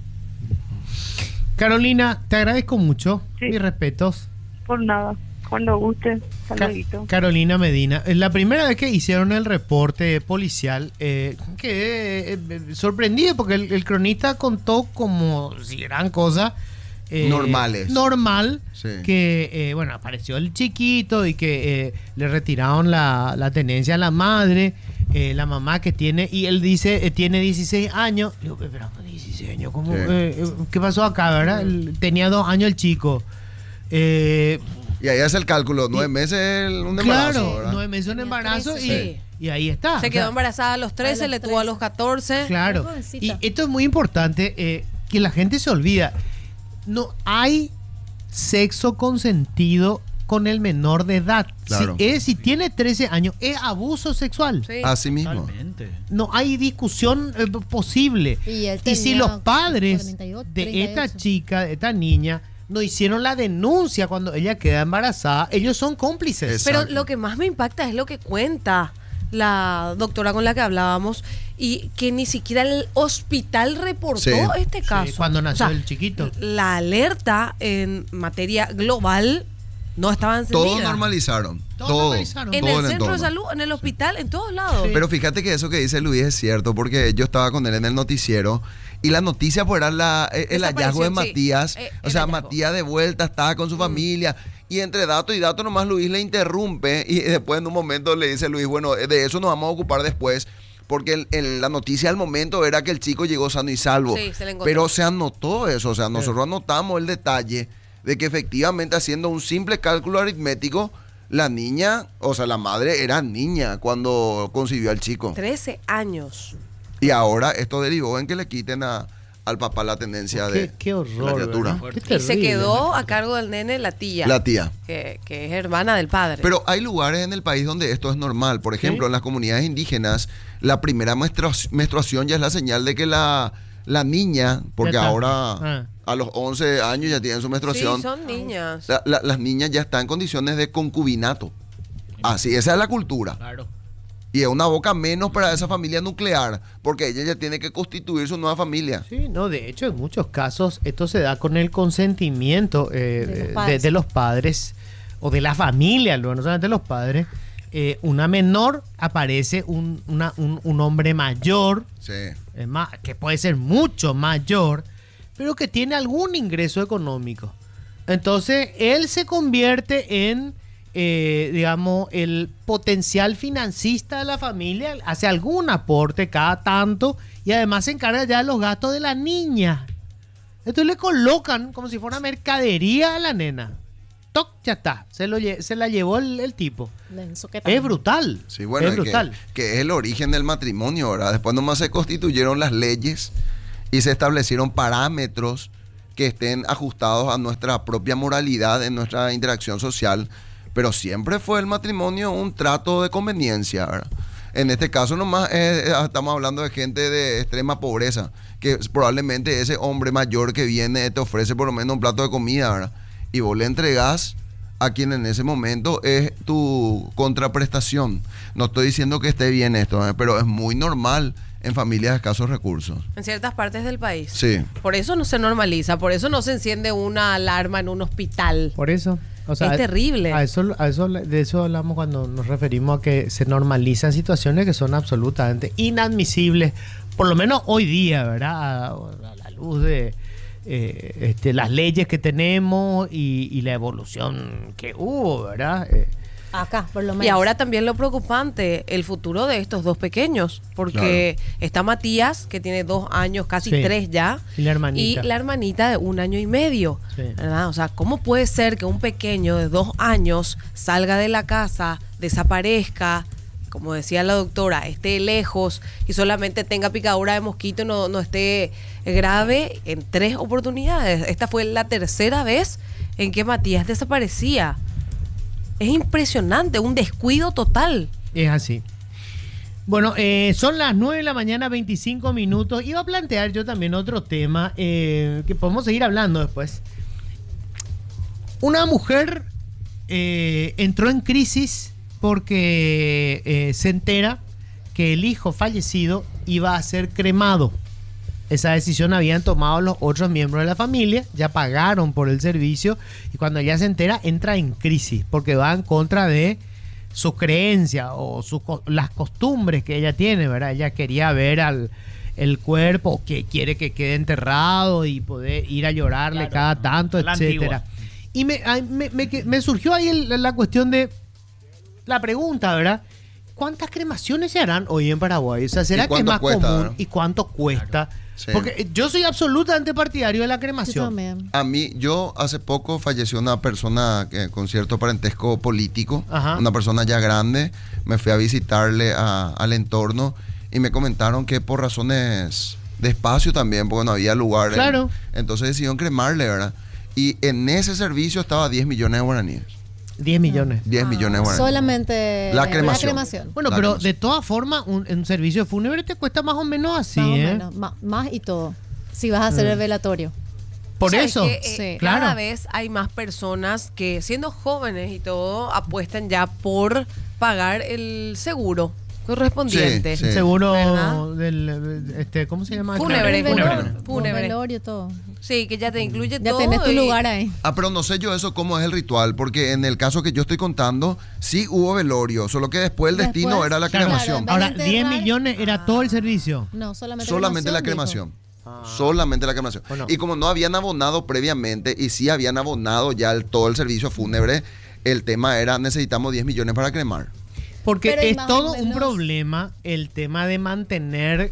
Carolina, te agradezco mucho. Sí. Mis respetos. Por nada, cuando guste. Hasta Ca luego. Carolina Medina, es la primera vez que hicieron el reporte policial, eh, quedé eh, sorprendido porque el, el cronista contó como si eran cosas eh, normales. Normal, sí. Que, eh, bueno, apareció el chiquito y que eh, le retiraron la, la tenencia a la madre, eh, la mamá que tiene, y él dice, eh, tiene dieciséis años. Le digo, pero dieciséis años, ¿cómo? Sí. Eh, ¿Qué pasó acá, verdad? El, tenía dos años el chico. Eh, Y ahí hace el cálculo, nueve meses un embarazo, claro, ¿verdad? nueve meses un embarazo y, Sí. y ahí está. Se O quedó sea, embarazada a los trece, a los le tuvo a los catorce. claro. Y esto es muy importante, eh, que la gente se olvida. No hay sexo consentido con el menor de edad. Claro. Si, es, si tiene trece años, es abuso sexual. Sí. Así mismo. No hay discusión eh, posible. Y él Y si tenía los padres cuarenta y ocho, de treinta y esta ocho. chica, de esta niña, no hicieron la denuncia cuando ella queda embarazada, ellos son cómplices. Pero lo que más me impacta es lo que cuenta la doctora con la que hablábamos, y que ni siquiera el hospital reportó Sí. este Sí, caso. cuando nació O sea, el chiquito. La alerta en materia global no estaba encendida. Todo normalizaron. Todo Todo. normalizaron. En todo el centro de entorno. salud, en el hospital, en todos lados. Pero fíjate que eso que dice Luis es cierto, porque yo estaba con él en el noticiero y la noticia pues era la, el hallazgo de Desaparición, sí. Matías. Eh, o el sea, hallazgo. Matías de vuelta estaba con su familia. Y entre dato y dato nomás Luis le interrumpe y después en un momento le dice Luis, bueno, de eso nos vamos a ocupar después. Porque el, el, la noticia al momento era que el chico llegó sano y salvo. Sí, se le encontró. Pero se anotó eso. O sea, nosotros anotamos el detalle de que efectivamente, haciendo un simple cálculo aritmético, la niña, o sea, la madre era niña cuando concibió al chico. trece años. Y ahora esto derivó en que le quiten a, al papá la tendencia de Qué, qué horror. la criatura. ¿verdad? Qué Y se terrible. quedó a cargo del nene la tía. La tía. Que, que es hermana del padre. Pero hay lugares en el país donde esto es normal. Por ejemplo, ¿Sí? en las comunidades indígenas, la primera menstrua- menstruación ya es la señal de que la, la niña, porque Ya está. ahora Ah. a los once años ya tienen su menstruación, Sí, son niñas. la- la- las niñas ya están en condiciones de concubinato. Así, esa es la cultura. Claro. Y es una boca menos para esa familia nuclear, porque ella ya tiene que constituir su nueva familia. Sí, no, de hecho, en muchos casos esto se da con el consentimiento eh, de, los de, de los padres o de la familia, no solamente los padres. Eh, una menor aparece un, una, un, un hombre mayor, sí. es más, que puede ser mucho mayor, pero que tiene algún ingreso económico. Entonces, él se convierte en... Eh, digamos, el potencial financista de la familia, hace algún aporte cada tanto y además se encarga ya de los gastos de la niña. Entonces le colocan como si fuera mercadería a la nena. Toc, ya está. Se, lo, se la llevó el, el tipo. Es brutal. Sí, bueno, es brutal. Que, que es el origen del matrimonio, ¿verdad? Después nomás se constituyeron las leyes y se establecieron parámetros que estén ajustados a nuestra propia moralidad en nuestra interacción social. Pero siempre fue el matrimonio un trato de conveniencia, ¿verdad? En este caso nomás eh, estamos hablando de gente de extrema pobreza, que probablemente ese hombre mayor que viene te ofrece por lo menos un plato de comida, ¿verdad? Y vos le entregás a quien en ese momento es tu contraprestación. No estoy diciendo que esté bien esto, ¿eh? Pero es muy normal en familias de escasos recursos. En ciertas partes del país. Sí. Por eso no se normaliza, por eso no se enciende una alarma en un hospital. Por eso. O sea, es terrible. A eso, a eso, de eso hablamos cuando nos referimos a que se normalizan situaciones que son absolutamente inadmisibles, por lo menos hoy día, ¿verdad? A, a la luz de eh, este, las leyes que tenemos y, y la evolución que hubo, ¿verdad? Eh, Acá, por lo menos. Y ahora también lo preocupante, el futuro de estos dos pequeños, porque claro. está Matías, que tiene dos años, casi sí. tres ya, y la hermanita, y la hermanita de un año y medio, sí. ¿verdad? O sea, ¿cómo puede ser que un pequeño de dos años salga de la casa, desaparezca, como decía la doctora, esté lejos y solamente tenga picadura de mosquito, no, no esté grave en tres oportunidades? Esta fue la tercera vez en que Matías desaparecía. Es impresionante, un descuido total. Es así. Bueno, eh, son las nueve de la mañana, veinticinco minutos. Iba a plantear yo también otro tema eh, que podemos seguir hablando después. Una mujer eh, entró en crisis porque eh, se entera que el hijo fallecido iba a ser cremado. Esa decisión habían tomado los otros miembros de la familia, ya pagaron por el servicio y cuando ella se entera entra en crisis porque va en contra de sus creencias o sus, las costumbres que ella tiene, ¿verdad? Ella quería ver al el cuerpo, que quiere que quede enterrado y poder ir a llorarle claro, cada tanto, etcétera. Y me, me, me, me surgió ahí el, la cuestión de la pregunta, ¿verdad? ¿Cuántas cremaciones se harán hoy en Paraguay? O sea, ¿será que es más cuesta, común? ¿No? ¿Y cuánto cuesta? Claro. Sí. Porque yo soy absolutamente partidario de la cremación. A mí, yo hace poco falleció una persona que, con cierto parentesco político, Ajá. una persona ya grande. Me fui a visitarle a, al entorno y me comentaron que por razones de espacio también, porque no había lugar. Claro. En, entonces decidieron cremarle, ¿verdad? Y en ese servicio estaba diez millones de guaraníes. diez millones. diez millones de guaraníes. Solamente la cremación. La cremación. Bueno, la pero cremación. de todas formas, un, un servicio fúnebre te cuesta más o menos así, más ¿eh? O menos, más, más y todo. Si vas a hacer mm. el velatorio. Por o sea, eso, es que, eh, sí. cada claro. vez hay más personas que, siendo jóvenes y todo, apuestan ya por pagar el seguro correspondiente. Sí, sí. Seguro del, este, ¿cómo se llama? Fúnebre. Fúnebre. Fúnebre. Velorio, todo. Sí, que ya te incluye ya todo. Ya tenés tu y... lugar ahí. Ah, pero no sé yo eso cómo es el ritual, porque en el caso que yo estoy contando, sí hubo velorio, solo que después el después, destino era la claro, cremación. Ahora, diez millones era ah. todo el servicio. No, solamente, solamente cremación, la cremación. Ah. Solamente la cremación. Bueno. Y como no habían abonado previamente y sí habían abonado ya el, todo el servicio fúnebre, el tema era necesitamos diez millones para cremar. Porque es todo un problema el tema de mantener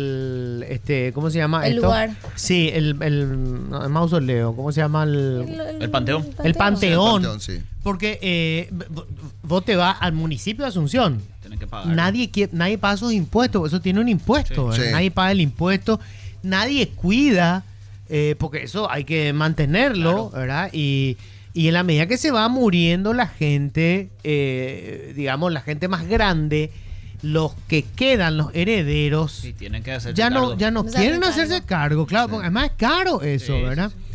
el, este, ¿cómo se llama el esto? lugar. Sí, el, el, no, el mausoleo, ¿cómo se llama? El, el, el, el panteón. El panteón. Sí, el panteón, sí. Porque eh, vos te vas al municipio de Asunción. Tienen que pagar. Nadie, nadie paga sus impuestos, eso tiene un impuesto. Sí. Sí. Nadie paga el impuesto, nadie cuida, eh, porque eso hay que mantenerlo, claro. ¿verdad? Y... Y en la medida que se va muriendo la gente, eh, digamos, la gente más grande, los que quedan, los herederos, sí, tienen que hacerse ya cargo. no, ya no quieren hacerse cargo, claro, sí. porque además es caro eso, sí, ¿verdad? Sí, sí.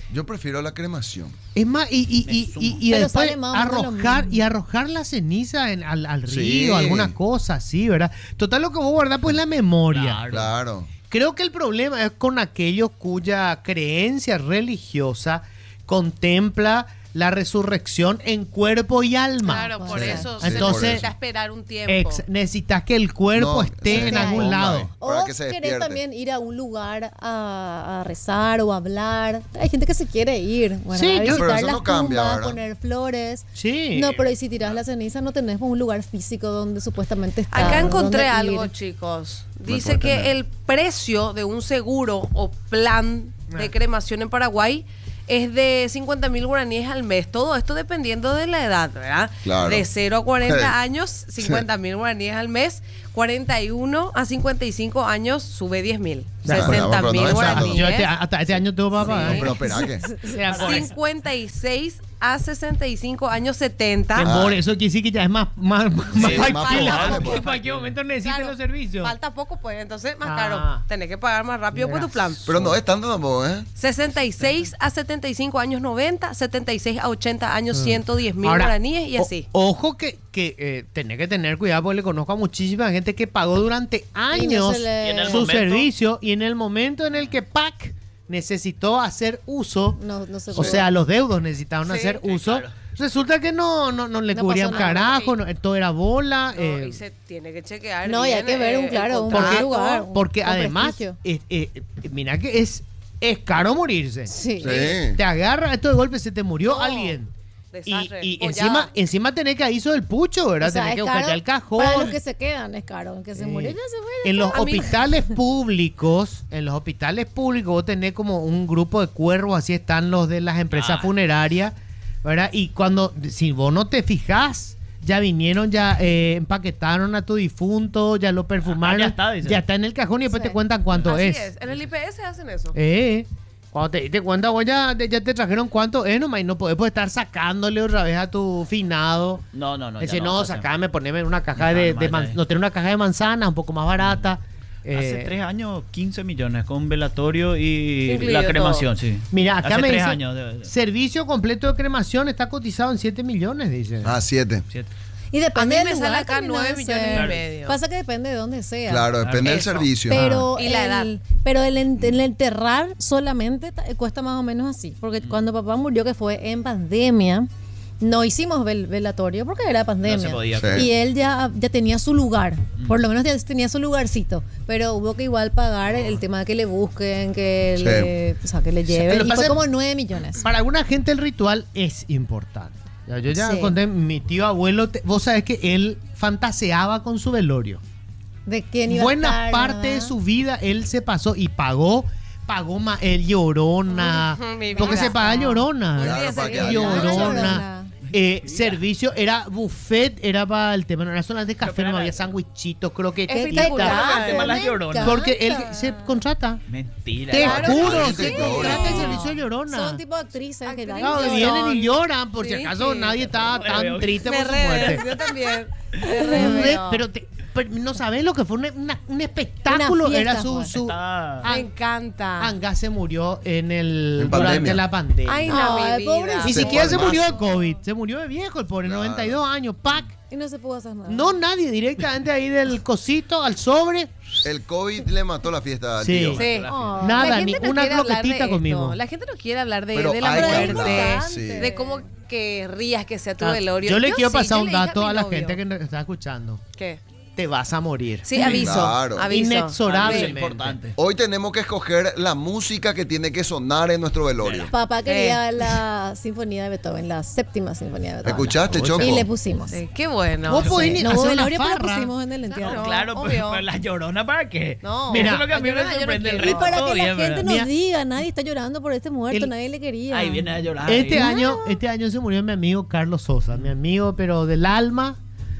Yo prefiero la cremación. Es más, y, y, y, y, y Pero después sale más o menos lo arrojar mismo. y arrojar la ceniza en, al, al Sí. río, alguna cosa así, ¿verdad? Total, lo que vos guardás pues la memoria. Claro. Claro. Creo que el problema es con aquellos cuya creencia religiosa contempla la resurrección en cuerpo y alma. Claro, por Sí. eso Sí, se Entonces, necesita esperar un tiempo. Ex- necesitas que el cuerpo No, esté sí. en algún Ponga lado. ahí. O Para que se querés despierte. también ir a un lugar a, a rezar o a hablar. Hay gente que se quiere ir. Bueno, Sí, a yo- visitar Pero eso las no cambia, tumbas, ¿verdad? poner flores. Sí. No, pero y si tiras la ceniza no tenés un lugar físico donde supuestamente está. Acá encontré donde algo, ir. chicos. Me Dice puede que tener. el precio de un seguro o plan de Ah. cremación en Paraguay es de cincuenta mil guaraníes al mes. Todo esto dependiendo de la edad, ¿verdad? Claro. De cero a cuarenta Sí. años, cincuenta mil guaraníes al mes. cuarenta y uno a cincuenta y cinco años sube diez mil. Ya, sesenta pero no mil es tanto. guaraníes. Yo este- hasta este año tengo papá. No, pero espera que. cincuenta y seis a sesenta y cinco años setenta. Que por eso quiere decir que ya es más, más, más más factible, probable, porque pues. en cualquier momento necesitan Claro, los servicios. Falta poco, pues, entonces más Ah. caro. Tenés que pagar más rápido por tu plan. Pero no es tanto tampoco, ¿eh? sesenta y seis a setenta y cinco años noventa, setenta y seis a ochenta años ciento diez mil Ahora, guaraníes y o- así. ojo que, que eh, tenés que tener cuidado porque le conozco a muchísima gente que pagó durante años se le- Y en el su momento- servicio y en el momento en el que P A C necesitó hacer uso, No, no se o puede. sea, los deudos necesitaban Sí, hacer sí, uso, claro. resulta que no, no, no le No cubrían pasó nada. carajo, no, todo era bola. No, eh, y se tiene que chequear. No, y hay bien, que ver un eh, claro, el un porque, contrato. lugar. porque con además, prestigio. eh, eh, mira que es, es caro morirse. Sí. Sí. Te agarra esto de golpe, se te murió No. alguien. Y, Desastre. y Pollada. encima, encima tenés que ahizo del pucho, ¿verdad? O sea, tenés es que buscar caro ya el cajón. Para los que se quedan es caro. Aunque se Sí. murió, ya se muere. En los A mí- hospitales públicos, en los hospitales públicos vos tenés como un grupo de cuervos, así están los de las empresas Ah. funerarias, ¿verdad? Y cuando, si vos no te fijás, ya vinieron, ya eh, empaquetaron a tu difunto, ya lo perfumaron, Ah, ya está, dice. ya está en el cajón y después Sí. te cuentan cuánto Así es. es. En el I P S hacen eso. Eh, cuando te diste cuenta, vos ya, ya te trajeron cuánto es nomás y no podés pues, estar sacándole otra vez a tu finado. No, no, no. ya Decir, no, no, se hace. sacame, poneme una caja No, de, no, de ya man- es. no tener una caja de manzanas un poco más barata. Hace Eh, tres años, quince millones con velatorio y Incluido la cremación, sí. Mira, acá Hace me tres dice, años. de- de- servicio completo de cremación está cotizado en siete millones, dice. Ah, siete. siete. Y depende A mí del me sale lugar acá también nueve debe millones y ser. medio. Pasa que depende de dónde sea. Claro, depende del Eso. servicio. Pero Y la edad. el, pero el, en- el enterrar solamente ta- cuesta más o menos así. Porque Mm. cuando papá murió, que fue en pandemia, no hicimos vel- velatorio porque era pandemia. No se podía. Sí. Y él ya, ya tenía su lugar. Mm. Por lo menos ya tenía su lugarcito. Pero hubo que igual pagar el tema de que le busquen, que, Sí. le, o sea, que le lleven. lo Y pasa fue es- como nueve millones. Para alguna gente el ritual es importante. Ya, yo ya Sí. conté, mi tío abuelo, te- vos sabés que él fantaseaba con su velorio. ¿De quién iba Buena a estar, parte de ¿verdad? su vida él se pasó y pagó, pagó más el Llorona. Ujú, mi Porque vida. se paga Llorona. Claro, para que alguien- Llorona. Llorona. Eh, servicio era buffet, era para el tema, no era solamente café, no había sándwichitos, croquetitas. Espectacular. El tema de las me lloronas. Porque él encanta. se contrata. Mentira. Te Claro. juro, sí, se sí. contrata el servicio Llorona. Son tipo actrices que Actrices. Claro, Llorón. vienen y lloran, por si Sí, acaso sí. nadie estaba tan triste Me por su re, muerte. yo también. Me Re- re veo. pero, te- pero no sabes lo que fue una- una- un espectáculo. Una fiesta Era su, fue. su Está- Me encanta. Anga se murió en el En durante pandemia. la pandemia. Ay, no, Ay, mi pobrecito. vida. Ni Se siquiera fue se al murió de mazo. COVID, se murió de viejo el pobre, Claro. noventa y dos años, pac. Y no se pudo hacer nada. No nadie, directamente ahí del cosito al sobre. El COVID le mató la fiesta al Sí. tío. Sí. Oh, Nada, La ni gente no una quiere hablar de croquetita esto. conmigo. La gente no quiere hablar de, Pero de la hay que muerte, hablar, sí. de cómo querrías que sea tu Ah, velorio. yo le quiero sí, pasar yo un le dije dato mi a la novio. gente que nos está escuchando. ¿Qué? Te vas a morir. Sí, aviso. Claro. aviso. Inexorablemente. Es importante. Hoy tenemos que escoger la música que tiene que sonar en nuestro velorio. Papá quería la sinfonía de Beethoven, la séptima sinfonía de Beethoven. ¿Escuchaste, Choco? Y le pusimos. Sí, qué bueno. Vos podés ni No hubo hacer una velorio, pero farra. pusimos en el entierro. Claro. Claro, pero, obvio. pero la llorona, ¿para qué? No, Mira, Eso es lo que a mí la me Llorona yo no sorprende el quiero. Y resto. para todo que la bien, gente ¿verdad? nos Mira. diga, nadie está llorando por este muerto, El- nadie le quería. Ahí viene a llorar. Este ahí. año, este año se murió mi amigo Carlos Sosa, mi amigo, pero del alma.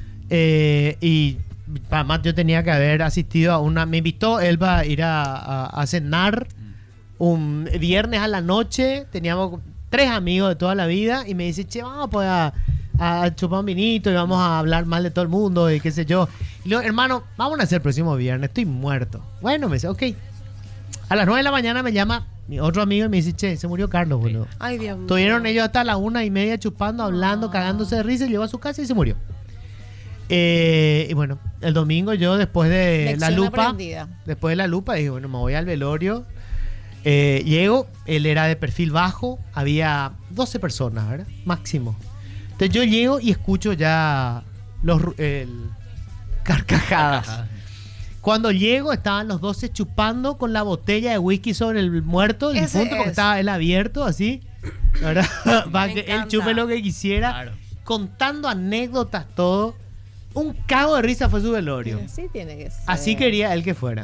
eh, y además yo tenía que haber asistido a una. Me invitó, él va a ir a, a- a cenar un viernes a la noche. Teníamos tres amigos de toda la vida y me dice, che, vamos pues a, a chupar un vinito y vamos a hablar mal de todo el mundo y qué sé yo. Y le digo, hermano, vamos a hacer el próximo viernes, estoy muerto. Bueno, me dice, ok. A las nueve de la mañana me llama Mi otro amigo me dice, che, se murió Carlos, boludo. Ay, Dios mío. Estuvieron ellos hasta la una y media chupando, hablando, cagándose de risa, llegó a su casa y se murió. Eh, y bueno, el domingo yo después de Lección la lupa, aprendida. después de la lupa dije, bueno, me voy al velorio. Eh, llego, él era de perfil bajo, había doce personas, ¿verdad? Máximo. Entonces yo llego y escucho ya los ru- el, carcajadas. Carcajadas. Cuando llego estaban los doce chupando con la botella de whisky sobre el muerto, el Ese difunto, porque es. estaba él abierto así, ¿verdad? Para Me que él encanta. chupe lo que quisiera, Claro. contando anécdotas, todo. Un cago de risa fue su velorio. Sí tiene que ser. Así quería él que fuera.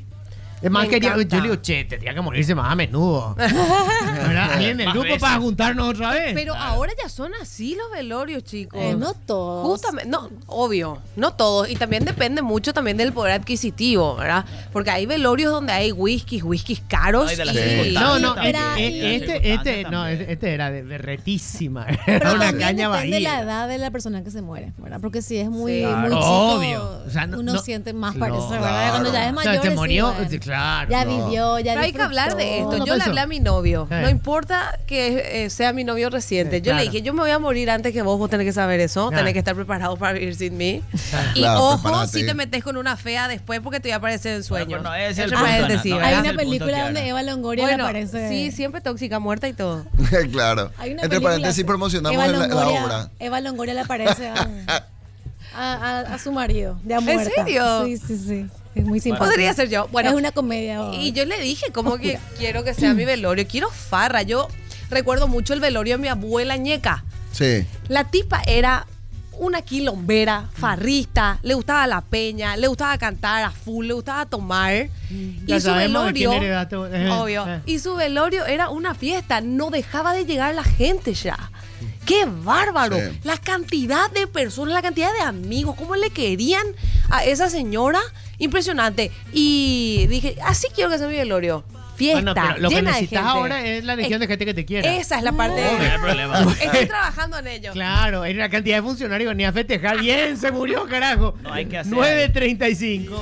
Es más, Me quería, encanta. yo le digo, che, tendría que morirse más a menudo. ¿Verdad? Alguien del Más grupo veces. para juntarnos otra vez. Pero ahora ya son así los velorios, chicos. Eh, no todos. Justamente, no, obvio, no todos. Y también depende mucho también del poder adquisitivo, ¿verdad? Porque hay velorios donde hay whiskies, whiskies caros. Ay, de las y- circunstancias No, no, también. eh, eh, Las este, circunstancias este, no, también. este este era de berretísima. Pero Era una también caña depende de la bahía. edad de la persona que se muere, ¿verdad? Porque si es muy, Sí. muy Claro. chico, Obvio. O sea, no- uno no- siente más, no, parece, ¿verdad? claro. Cuando ya es No, mayor. se sí, murió, bueno, sí, claro. ya no. vivió, ya Pero hay que hablar de disfrutó. esto. No, Yo por le eso. hablé a mi novio. Eh. No importa que eh, sea mi novio reciente. Eh, Yo claro. le dije, yo me voy a morir antes que vos. Vos tenés que saber eso. Claro. Tenés que estar preparado para vivir sin mí. Y Claro, ojo, prepárate. si te metes con una fea después porque te voy a aparecer en sueños. Bueno, pero no, ese es el Entre punto, paréntesis, Ana, no, ¿verdad? Hay ese una es el punto película que donde habla. Eva Longoria le Bueno, aparece. sí, siempre tóxica, muerta y todo. Claro. Hay una Entre película- paréntesis promocionamos Eva la, la Longoria- obra. Eva Longoria le aparece a, a, a- a su marido, de a muerta. serio? Sí, sí, sí. Es muy simpático. Podría ser yo. Bueno, es una comedia. Y yo le dije, ¿cómo que quiero que sea mi velorio? Quiero farra. Yo recuerdo mucho el velorio de mi abuela ñeca. Sí. La tipa era una quilombera, farrista, le gustaba la peña, le gustaba cantar a full, le gustaba tomar. Ya Y su sabemos de quién velorio, heredaste, eh, obvio, eh. y su velorio era una fiesta, no dejaba de llegar la gente ya. ¡Qué bárbaro! Sí. La cantidad de personas, la cantidad de amigos, cómo le querían a esa señora, impresionante. Y dije, así quiero que sea mi velorio. Fiesta, Bueno, pero lo que llena de necesitas gente. ahora es la legión de gente que te quiera. Esa es la parte No hay problema. Estoy trabajando en ello. Claro, hay una cantidad de funcionarios que venía a festejar. Bien, se murió, carajo. No hay que hacer. nueve treinta y cinco.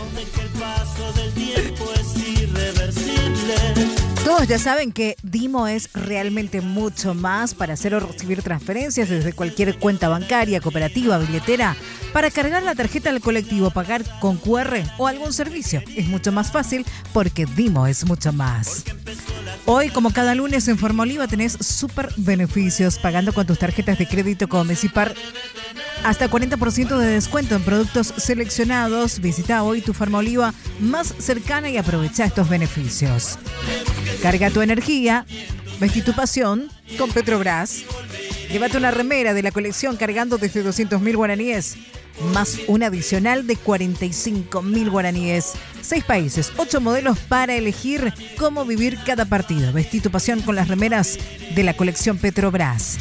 Todos ya saben que Dimo es realmente mucho más para hacer o recibir transferencias desde cualquier cuenta bancaria, cooperativa, billetera, para cargar la tarjeta al colectivo, pagar con Q R o algún servicio. Es mucho más fácil porque Dimo es mucho más. Hoy, como cada lunes en Forma Oliva, tenés súper beneficios pagando con tus tarjetas de crédito Comecipar. Hasta cuarenta por ciento de descuento en productos seleccionados. Visita hoy tu Farma Oliva más cercana y aprovecha estos beneficios. Carga tu energía, vestí tu pasión con Petrobras. Llévate una remera de la colección cargando desde doscientos mil guaraníes, más un adicional de cuarenta y cinco mil guaraníes. Seis países, ocho modelos para elegir cómo vivir cada partido. Vestí tu pasión con las remeras de la colección Petrobras.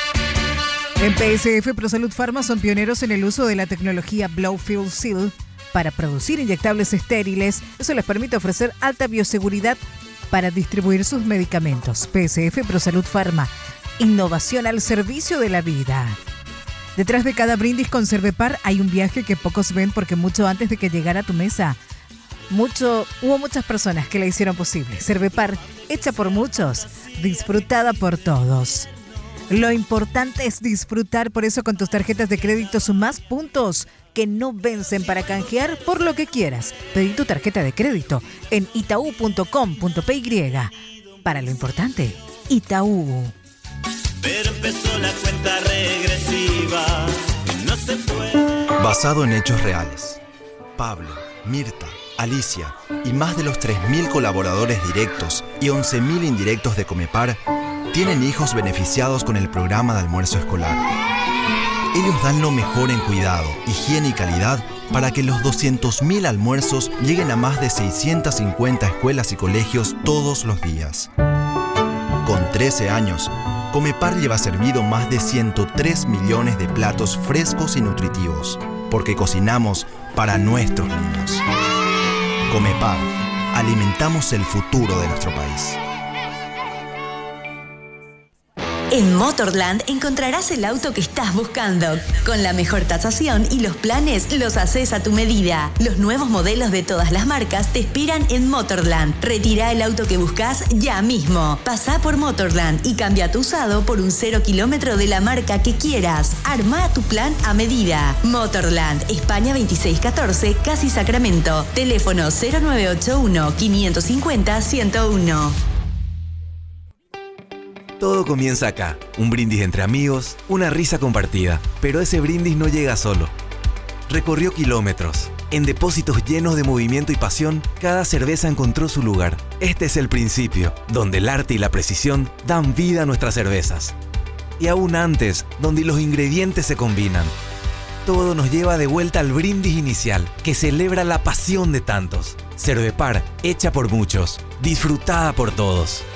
En P S F ProSalud Pharma son pioneros en el uso de la tecnología Blowfield Seal para producir inyectables estériles. Eso les permite ofrecer alta bioseguridad para distribuir sus medicamentos. P S F ProSalud Pharma, innovación al servicio de la vida. Detrás de cada brindis con Cervepar hay un viaje que pocos ven porque mucho antes de que llegara a tu mesa, mucho, hubo muchas personas que la hicieron posible. Cervepar, hecha por muchos, disfrutada por todos. Lo importante es disfrutar, por eso con tus tarjetas de crédito sumás puntos que no vencen para canjear por lo que quieras. Pedí tu tarjeta de crédito en itaú punto com punto pe ye. Para lo importante, Itaú. Pero empezó la cuenta regresiva. No se puede. Basado en hechos reales. Pablo, Mirta, Alicia y más de los tres mil colaboradores directos y once mil indirectos de Comepar tienen hijos beneficiados con el programa de almuerzo escolar. Ellos dan lo mejor en cuidado, higiene y calidad para que los doscientos mil almuerzos lleguen a más de seiscientas cincuenta escuelas y colegios todos los días. Con trece años, Comepar lleva servido más de ciento tres millones de platos frescos y nutritivos, porque cocinamos para nuestros niños. Comepar, alimentamos el futuro de nuestro país. En Motorland encontrarás el auto que estás buscando. Con la mejor tasación y los planes los haces a tu medida. Los nuevos modelos de todas las marcas te esperan en Motorland. Retira el auto que buscas ya mismo. Pasá por Motorland y cambia tu usado por un cero kilómetro de la marca que quieras. Arma tu plan a medida. Motorland, España veintiséis catorce, Casi Sacramento. Teléfono cero nueve ocho uno, quinientos cincuenta, ciento uno. Todo comienza acá, un brindis entre amigos, una risa compartida, pero ese brindis no llega solo. Recorrió kilómetros. En depósitos llenos de movimiento y pasión, cada cerveza encontró su lugar. Este es el principio, donde el arte y la precisión dan vida a nuestras cervezas. Y aún antes, donde los ingredientes se combinan. Todo nos lleva de vuelta al brindis inicial, que celebra la pasión de tantos. Cervepar, hecha por muchos, disfrutada por todos.